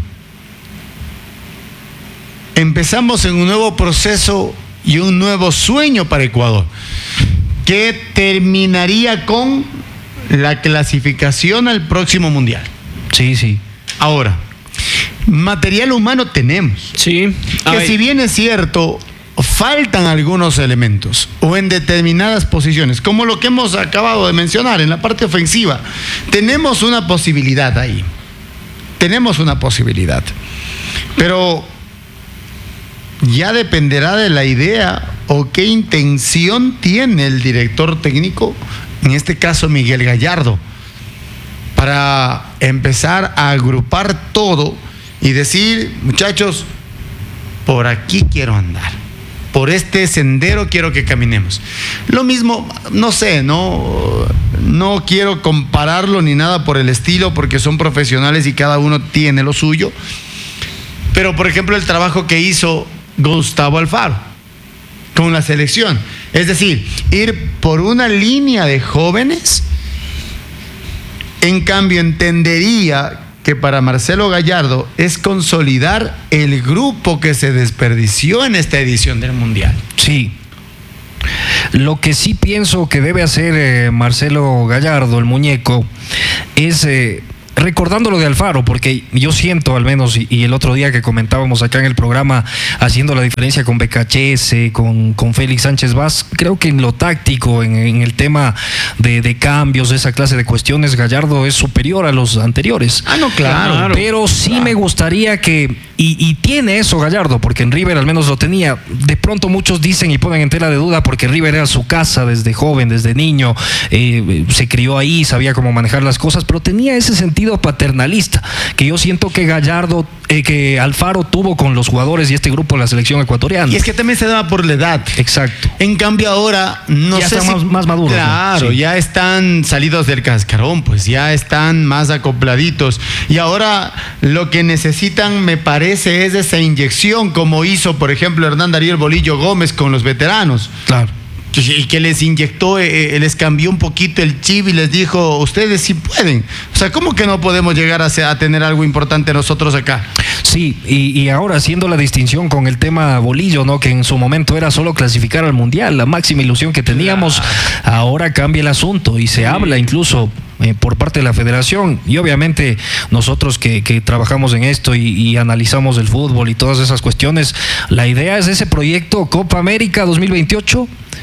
C: empezamos en un nuevo proceso y un nuevo sueño para Ecuador, que terminaría con la clasificación al próximo mundial.
B: Sí, sí.
C: Ahora, material humano tenemos.
A: Sí.
C: Que Ay. si bien es cierto, faltan algunos elementos o en determinadas posiciones, como lo que hemos acabado de mencionar en la parte ofensiva, tenemos una posibilidad ahí. Tenemos una posibilidad. Pero ya dependerá de la idea o qué intención tiene el director técnico, en este caso Miguel Gallardo, para empezar a agrupar todo y decir, muchachos, por aquí quiero andar, por este sendero quiero que caminemos. Lo mismo, no sé, no, no quiero compararlo ni nada por el estilo, porque son profesionales y cada uno tiene lo suyo. Pero, por ejemplo, el trabajo que hizo Gustavo Alfaro con la selección, es decir, ir por una línea de jóvenes. En cambio, entendería que para Marcelo Gallardo es consolidar el grupo que se desperdició en esta edición del Mundial.
B: Sí. Lo que sí pienso que debe hacer eh, Marcelo Gallardo, el muñeco, es... Eh, recordando lo de Alfaro, porque yo siento al menos, y, y el otro día que comentábamos acá en el programa, haciendo la diferencia con Becachese, con, con Félix Sánchez Vaz, creo que en lo táctico, en, en el tema de, de cambios, esa clase de cuestiones, Gallardo es superior a los anteriores.
C: Ah, no, claro.
B: claro pero sí claro. me gustaría que, y, y tiene eso Gallardo, porque en River al menos lo tenía. De pronto muchos dicen y ponen en tela de duda porque River era su casa desde joven, desde niño, eh, se crió ahí, sabía cómo manejar las cosas, pero tenía ese sentido paternalista que yo siento que Gallardo, eh, que Alfaro tuvo con los jugadores y este grupo de la selección ecuatoriana.
C: Y es que también se daba por la edad.
B: Exacto.
C: En cambio ahora no
B: ya
C: sé
B: están
C: si,
B: más, más maduros.
C: Claro,
B: ¿no? Sí.
C: Ya están salidos del cascarón, pues ya están más acopladitos. Y ahora lo que necesitan, me parece, es esa inyección, como hizo, por ejemplo, Hernán Darío Bolillo Gómez con los veteranos.
B: Claro.
C: Y que les inyectó, eh, les cambió un poquito el chip y les dijo, ustedes sí pueden. O sea, ¿cómo que no podemos llegar a, a tener algo importante nosotros acá?
B: Sí, y, y ahora haciendo la distinción con el tema Bolillo, ¿no? Que en su momento era solo clasificar al Mundial, la máxima ilusión que teníamos, claro. Ahora cambia el asunto y se sí. habla incluso eh, por parte de la federación, y obviamente nosotros que, que trabajamos en esto y, y analizamos el fútbol y todas esas cuestiones, la idea es ese proyecto Copa América dos mil veintiocho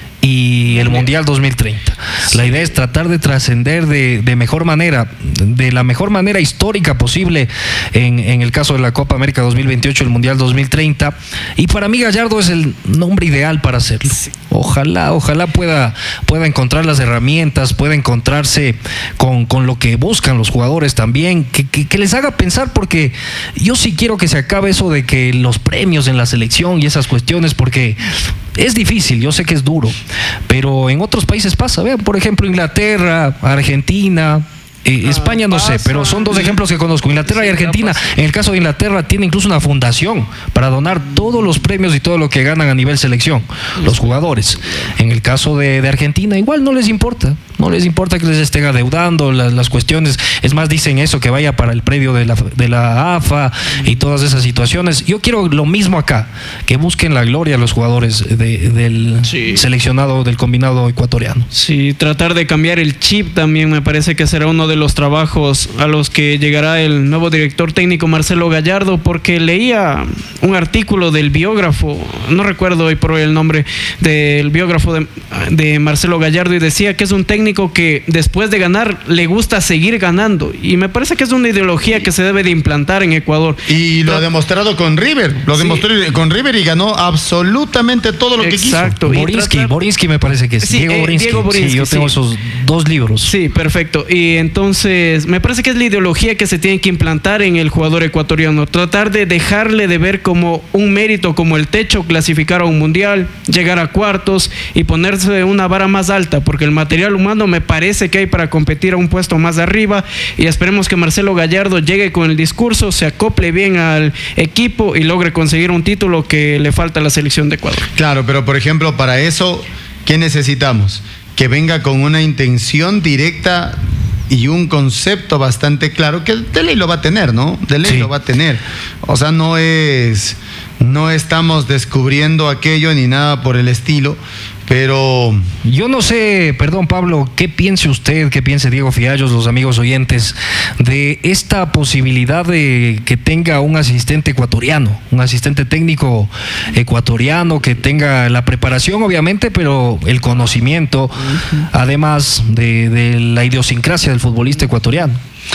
B: y el Mundial dos mil treinta. Sí. La idea es tratar de trascender de, de mejor manera, de la mejor manera histórica posible en, en el caso de la Copa América dos mil veintiocho, el Mundial dos mil treinta, y para mí Gallardo es el nombre ideal para hacerlo. Sí. Ojalá, ojalá pueda, pueda encontrar las herramientas, pueda encontrarse con, con lo que buscan los jugadores también, que, que, que les haga pensar, porque yo sí quiero que se acabe eso de que los premios en la selección y esas cuestiones, porque es difícil, yo sé que es duro, pero en otros países pasa. Vean, por ejemplo, Inglaterra, Argentina, eh, ah, España no pasa. sé, pero son dos ejemplos que conozco, Inglaterra sí, y Argentina. En el caso de Inglaterra tiene incluso una fundación para donar todos los premios y todo lo que ganan a nivel selección los jugadores. En el caso de, de Argentina igual no les importa, no les importa que les estén adeudando las, las cuestiones, es más, dicen eso, que vaya para el predio de la, de la A F A y todas esas situaciones. Yo quiero lo mismo acá, que busquen la gloria a los jugadores de, del sí. seleccionado, del combinado ecuatoriano.
A: Sí, tratar de cambiar el chip también me parece que será uno de los trabajos a los que llegará el nuevo director técnico Marcelo Gallardo, porque leía un artículo del biógrafo, no recuerdo hoy por hoy el nombre del biógrafo de, de Marcelo Gallardo, y decía que es un técnico que después de ganar le gusta seguir ganando, y me parece que es una ideología que se debe de implantar en Ecuador.
C: Y lo ha demostrado con River, lo sí. demostró con River y ganó absolutamente todo lo que quiso.
B: Exacto. Borinsky, tratar... Borinsky me parece que es
A: sí,
B: Diego,
A: eh,
B: Borinsky.
A: Diego Borinsky.
B: Sí, yo tengo sí. esos dos libros.
A: Sí, perfecto. Y entonces me parece que es la ideología que se tiene que implantar en el jugador ecuatoriano, tratar de dejarle de ver como un mérito, como el techo, clasificar a un mundial, llegar a cuartos y ponerse una vara más alta, porque el material humano me parece que hay para competir a un puesto más arriba, y esperemos que Marcelo Gallardo llegue con el discurso, se acople bien al equipo y logre conseguir un título que le falta a la selección de Ecuador.
C: Claro, pero por ejemplo, para eso, ¿qué necesitamos? Que venga con una intención directa y un concepto bastante claro, que de ley lo va a tener, ¿no? De ley sí. lo va a tener. O sea, no es, no estamos descubriendo aquello ni nada por el estilo, pero...
B: Yo no sé, perdón Pablo, ¿qué piense usted, qué piense Diego Fiallos, los amigos oyentes, de esta posibilidad de que tenga un asistente ecuatoriano, un asistente técnico ecuatoriano que tenga la preparación obviamente, pero el conocimiento, uh-huh. además de, de la idiosincrasia del futbolista ecuatoriano,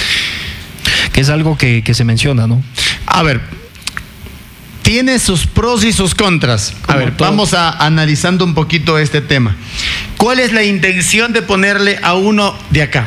B: que es algo que, que se menciona, ¿no?
C: A ver, tiene sus pros y sus contras. A ver, todo. Vamos a analizando un poquito este tema. ¿Cuál es la intención de ponerle a uno de acá?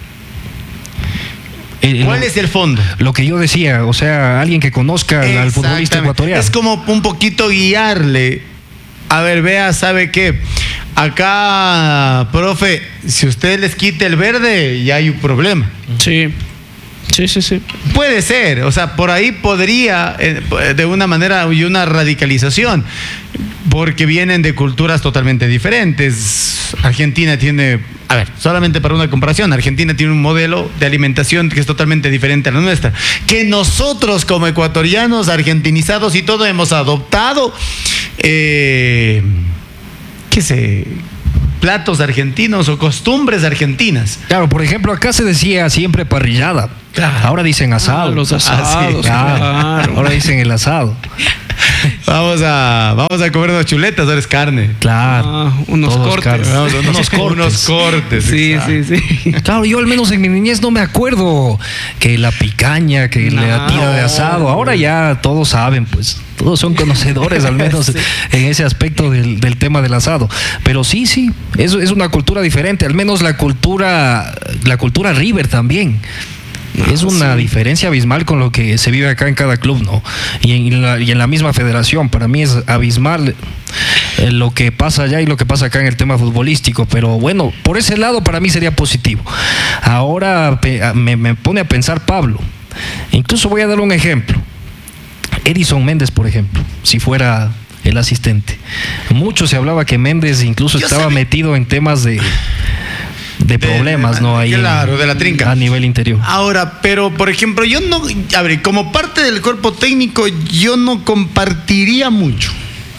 B: El,
C: ¿Cuál
B: lo,
C: es el fondo?
B: Lo que yo decía, o sea, alguien que conozca al futbolista ecuatoriano.
C: Es como un poquito guiarle. A ver, vea, ¿sabe qué? Acá, profe, si usted les quita el verde, ya hay un problema.
A: Sí. Sí, sí, sí.
C: Puede ser, o sea, por ahí podría, eh, de una manera y una radicalización, porque vienen de culturas totalmente diferentes. Argentina tiene, a ver, solamente para una comparación, Argentina tiene un modelo de alimentación que es totalmente diferente a la nuestra, que nosotros como ecuatorianos, argentinizados y todo hemos adoptado, eh, ¿qué sé? platos argentinos o costumbres argentinas.
B: Claro, por ejemplo, acá se decía siempre parrillada.
C: Claro.
B: Ahora dicen asado.
A: Ah, los asados,
B: Ah, sí, claro.
A: claro.
B: Ahora dicen el asado.
C: Vamos a, vamos a comer unas chuletas, ahora es carne.
B: Claro.
A: Ah, unos
B: Todos
A: cortes.
B: carne.
C: Vamos a unos,
B: Unos cortes.
C: unos cortes.
A: Sí,
C: exacto.
A: sí, sí.
B: Claro, yo al menos en mi niñez no me acuerdo que la picaña, que
A: No.
B: la tira de asado. Ahora ya todos saben, pues. Todos son conocedores, al menos
A: Sí.
B: en ese aspecto del, del tema del asado. Pero sí, sí, eso es una cultura diferente. Al menos la cultura, la cultura River también. Es una
A: sí.
B: diferencia abismal con lo que se vive acá en cada club, ¿no? Y en la, y en la misma federación. Para mí es abismal eh, lo que pasa allá y lo que pasa acá en el tema futbolístico. Pero bueno, por ese lado para mí sería positivo. Ahora pe- me, me pone a pensar Pablo. Incluso voy a dar un ejemplo. Edison Méndez, por ejemplo, si fuera el asistente. Mucho se hablaba que Méndez incluso
C: Yo
B: estaba
C: sabía-
B: metido en temas de... De problemas,
C: de-
B: ¿no? Ahí
C: claro,
B: en-
C: de la trinca.
B: a nivel interior.
C: Ahora, pero por ejemplo, yo no, a ver, como parte del cuerpo técnico, yo no compartiría mucho.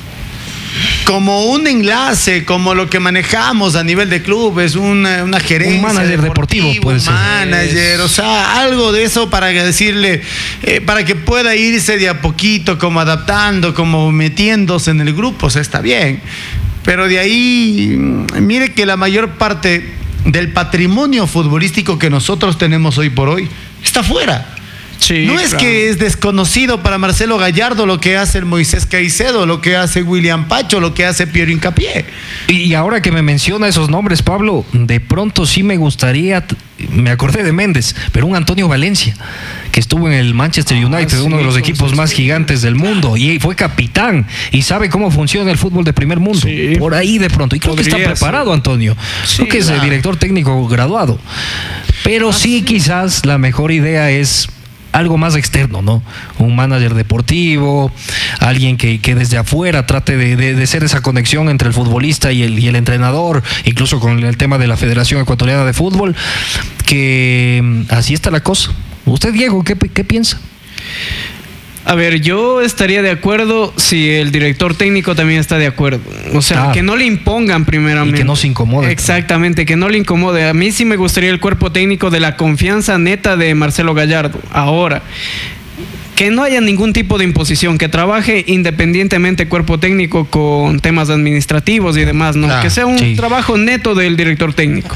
C: Como un enlace, como lo que manejamos a nivel de clubes, una, una gerencia.
B: Un manager deportivo puede ser.
C: Manager, o sea, algo de eso para decirle, eh, para que pueda irse de a poquito, como adaptando, como metiéndose en el grupo, o sea, está bien. Pero de ahí, mire que la mayor parte del patrimonio futbolístico que nosotros tenemos hoy por hoy está fuera.
A: Sí,
C: No es
A: claro.
C: que es desconocido para Marcelo Gallardo lo que hace el Moisés Caicedo, lo que hace William Pacho, lo que hace Piero Hincapié.
B: Y ahora que me menciona esos nombres, Pablo, de pronto sí me gustaría, me acordé de Méndez, pero un Antonio Valencia, que estuvo en el Manchester United,
A: sí,
B: uno de los
A: entonces,
B: equipos más
A: sí.
B: gigantes del mundo, y fue capitán, y sabe cómo funciona el fútbol de primer mundo.
A: Sí.
B: Por ahí de pronto. Y creo que está
A: Podría
B: preparado,
A: ser.
B: Antonio.
A: Sí,
B: creo que es el
A: claro.
B: director técnico graduado. Pero
A: Ah,
B: sí,
A: sí.
B: quizás la mejor idea es algo más externo, ¿no? Un manager deportivo, alguien que, que desde afuera trate de, de, de ser esa conexión entre el futbolista y el, y el entrenador, incluso con el tema de la Federación Ecuatoriana de Fútbol, que mm, así está la cosa. ¿Usted, Diego, qué, qué piensa?
A: A ver, yo estaría de acuerdo si el director técnico también está de acuerdo. O sea,
B: Ah.
A: que no le impongan primeramente.
B: Y que no se incomode.
A: Exactamente, que no le incomode. A mí sí me gustaría el cuerpo técnico de la confianza neta de Marcelo Gallardo. Ahora, que no haya ningún tipo de imposición, que trabaje independientemente cuerpo técnico con temas administrativos y demás, ¿no?
C: Ah,
A: que sea un
B: sí.
A: trabajo neto del director técnico.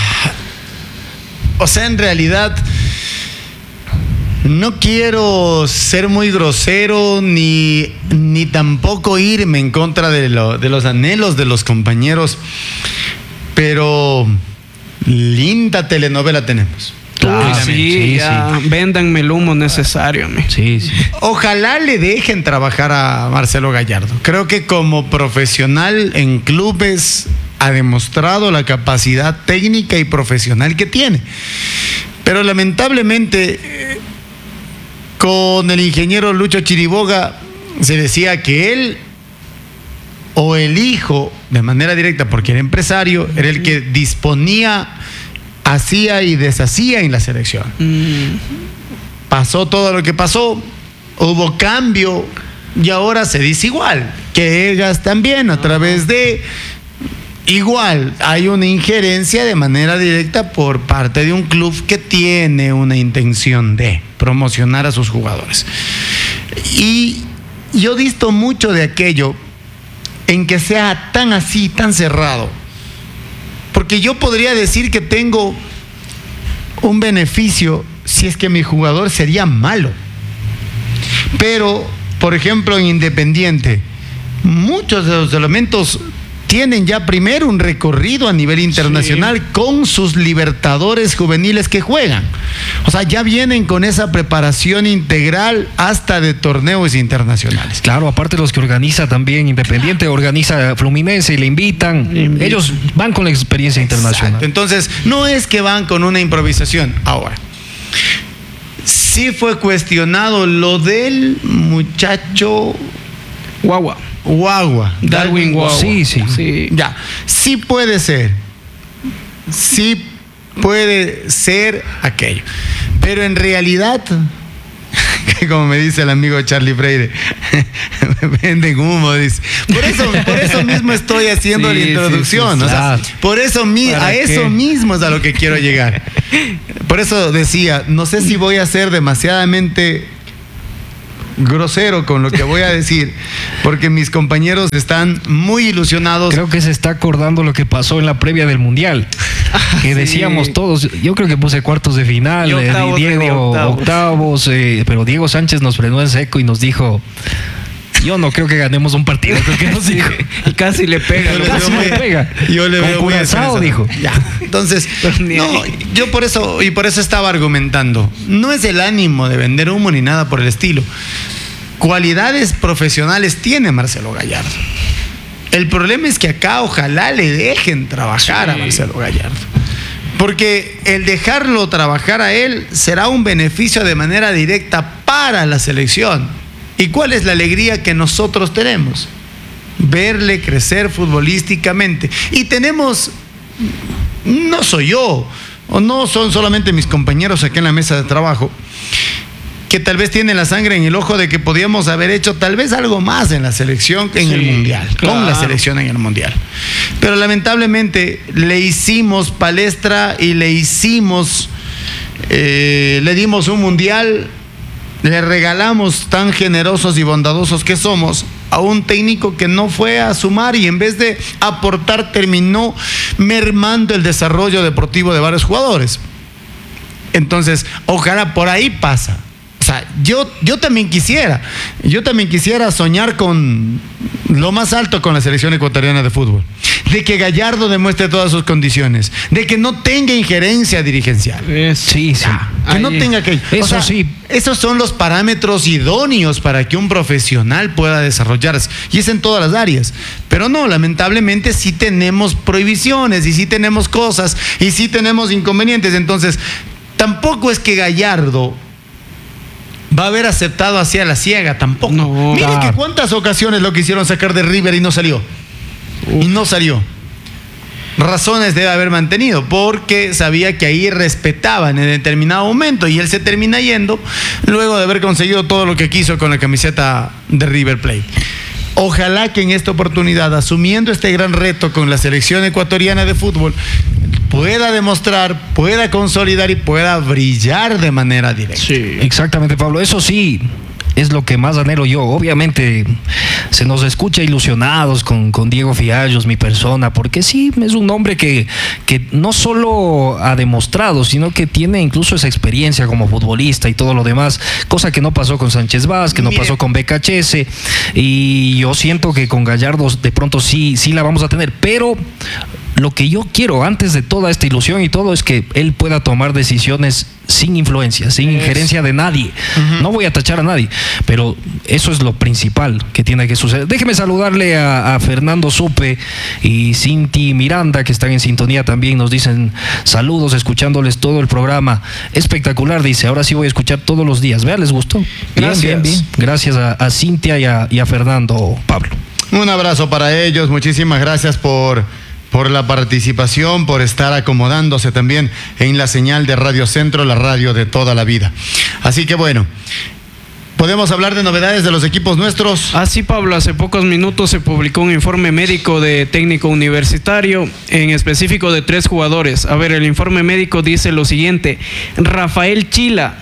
C: O sea, en realidad, no quiero ser muy grosero ni, ni tampoco irme en contra de, lo- de los anhelos de los compañeros, pero linda telenovela tenemos.
B: Claro,
A: Uy, sí,
B: sí,
A: ya, véndanme el humo necesario. me.
B: Sí, sí.
C: Ojalá le dejen trabajar a Marcelo Gallardo. Creo que como profesional en clubes ha demostrado la capacidad técnica y profesional que tiene. Pero lamentablemente eh, con el ingeniero Lucho Chiriboga se decía que él o el hijo, de manera directa, porque era empresario, era el que disponía, hacía y deshacía en la selección.
A: Mm,
C: Pasó todo lo que pasó, hubo cambio y ahora se dice igual, que ellas también a través de igual hay una injerencia de manera directa por parte de un club que tiene una intención de promocionar a sus jugadores. Y yo disto mucho de aquello en que sea tan así, tan cerrado. Porque yo podría decir que tengo un beneficio si es que mi jugador sería malo. Pero, por ejemplo, en Independiente, muchos de los elementos tienen ya primero un recorrido a nivel internacional, sí, con sus libertadores juveniles que juegan. O sea, ya vienen con esa preparación integral hasta de torneos internacionales.
B: Claro, aparte los que organiza también Independiente, organiza Fluminense y le invitan. Le invitan. Ellos van con la experiencia
C: Exacto.
B: internacional.
C: Entonces, no es que van con una improvisación. Ahora, sí fue cuestionado lo del muchacho
A: Guagua.
C: Guagua.
A: Darwin Guagua.
B: Sí, sí,
A: sí.
C: Ya, sí puede ser. Sí puede ser aquello. Pero en realidad, que como me dice el amigo Charlie Freire, venden humo, dice. Por eso, por eso mismo estoy haciendo sí, la introducción. Sí, sí, sí. O sea, por eso mi, a qué? eso mismo es a lo que quiero llegar. Por eso decía, no sé si voy a ser demasiadamente grosero con lo que voy a decir, porque mis compañeros están muy ilusionados.
B: Creo que se está acordando lo que pasó en la previa del Mundial, que decíamos sí. todos, yo creo que puse cuartos de final, eh, octavos, Diego octavos, octavos eh, pero Diego Sánchez nos frenó en seco y nos dijo: yo no creo que ganemos un partido, creo que nos dijo.
A: Y casi le pega.
C: Yo
A: casi
C: le,
A: le
C: pega. Yo le veo
B: Curazao, dijo.
C: Ya. Entonces, no, yo por eso, y por eso estaba argumentando. No es el ánimo de vender humo ni nada por el estilo. Cualidades profesionales tiene Marcelo Gallardo. El problema es que acá ojalá le dejen trabajar sí. a Marcelo Gallardo. Porque el dejarlo trabajar a él será un beneficio de manera directa para la selección. ¿Y cuál es la alegría que nosotros tenemos? Verle crecer futbolísticamente. Y tenemos, no soy yo, o no son solamente mis compañeros aquí en la mesa de trabajo, que tal vez tienen la sangre en el ojo de que podíamos haber hecho tal vez algo más en la selección en sí, el Mundial, claro. con la selección en el Mundial. Pero lamentablemente le hicimos palestra y le hicimos, eh, le dimos un Mundial, le regalamos, tan generosos y bondadosos que somos, a un técnico que no fue a sumar y en vez de aportar terminó mermando el desarrollo deportivo de varios jugadores. Entonces, ojalá por ahí pasa. O sea, yo, yo también quisiera, yo también quisiera soñar con lo más alto con la selección ecuatoriana de fútbol, de que Gallardo demuestre todas sus condiciones, de que no tenga injerencia dirigencial.
B: Sí, sí.
C: Que Ahí. no tenga que...
B: Eso
C: o sea,
B: sí.
C: Esos son los parámetros idóneos para que un profesional pueda desarrollarse, y es en todas las áreas. Pero no, lamentablemente sí tenemos prohibiciones, y sí tenemos cosas, y sí tenemos inconvenientes. Entonces, tampoco es que Gallardo va a haber aceptado hacia la ciega, tampoco. No, Miren claro. que cuántas ocasiones lo quisieron sacar de River y no salió. Uf. Y no salió. Razones debe haber mantenido, porque sabía que ahí respetaban en determinado momento, y él se termina yendo luego de haber conseguido todo lo que quiso con la camiseta de River Plate. Ojalá que en esta oportunidad, asumiendo este gran reto con la selección ecuatoriana de fútbol, pueda demostrar, pueda consolidar y pueda brillar de manera directa.
B: Sí. Exactamente, Pablo. Eso sí, es lo que más anhelo yo. Obviamente se nos escucha ilusionados con, con Diego Fiallos, mi persona, porque sí, es un hombre que, que no solo ha demostrado, sino que tiene incluso esa experiencia como futbolista y todo lo demás, cosa que no pasó con Sánchez Vázquez, que no Mire. pasó con B K H S, y yo siento que con Gallardo de pronto sí, sí la vamos a tener, pero lo que yo quiero antes de toda esta ilusión y todo es que él pueda tomar decisiones sin influencia, sin es. injerencia de nadie. Uh-huh. No voy a tachar a nadie, pero eso es lo principal que tiene que suceder. Déjeme saludarle a, a Fernando Supe y Cinti Miranda, que están en sintonía también. Nos dicen saludos, escuchándoles todo el programa. Espectacular, dice. Ahora sí voy a escuchar todos los días. Vea, les gustó. Gracias. Bien, bien, bien. Gracias a, a Cintia y a, y a Fernando, Pablo.
C: Un abrazo para ellos. Muchísimas gracias por... por la participación, por estar acomodándose también en la señal de Radio Centro, la radio de toda la vida. Así que bueno, ¿podemos hablar de novedades de los equipos nuestros?
A: Así, Pablo, hace pocos minutos se publicó un informe médico de técnico universitario, en específico de tres jugadores. A ver, el informe médico dice lo siguiente: Rafael Chila,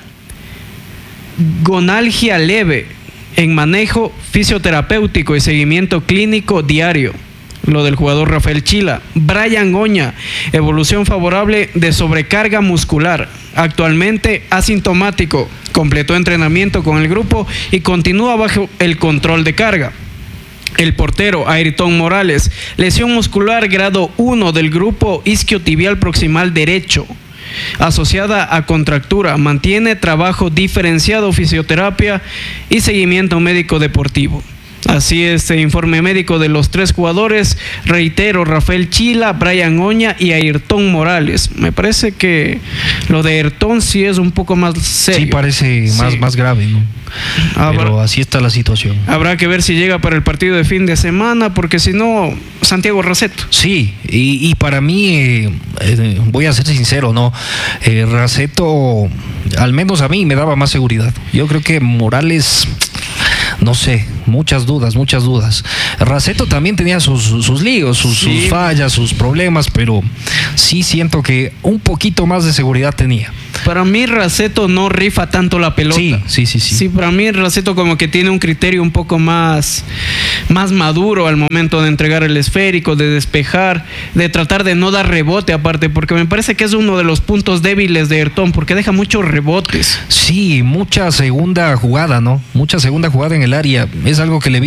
A: gonalgia leve, en manejo fisioterapéutico y seguimiento clínico diario. Lo del jugador Rafael Chila. Brian Oña, evolución favorable de sobrecarga muscular, actualmente asintomático, completó entrenamiento con el grupo y continúa bajo el control de carga. El portero Ayrton Morales, lesión muscular grado uno del grupo isquiotibial proximal derecho, asociada a contractura, mantiene trabajo diferenciado, fisioterapia y seguimiento médico deportivo. Así es, este informe médico de los tres jugadores, reitero, Rafael Chila, Brian Oña y Ayrton Morales. Me parece que lo de Ayrton sí es un poco más serio.
B: Sí, parece más,
A: Sí.
B: más grave, ¿no?
A: Habrá,
B: Pero así está la situación.
A: habrá que ver si llega para el partido de fin de semana, porque si no, Santiago Raceto.
B: Sí, y, y para mí, eh, eh, voy a ser sincero, ¿no? Eh, Raceto, al menos a mí, me daba más seguridad. Yo creo que Morales, no sé, muchas dudas, muchas dudas. Raceto también tenía sus, sus líos, sus,
A: Sí.
B: sus fallas, sus problemas, pero sí siento que un poquito más de seguridad tenía.
A: Para mí Raceto no rifa tanto la pelota.
B: Sí, sí, sí, sí.
A: Sí, para mí Raceto como que tiene un criterio un poco más, más maduro al momento de entregar el esférico, de despejar, de tratar de no dar rebote aparte, porque me parece que es uno de los puntos débiles de Ayrton, porque deja muchos rebotes.
B: Sí, mucha segunda jugada, ¿no? Mucha segunda jugada en el área. Es algo que le vi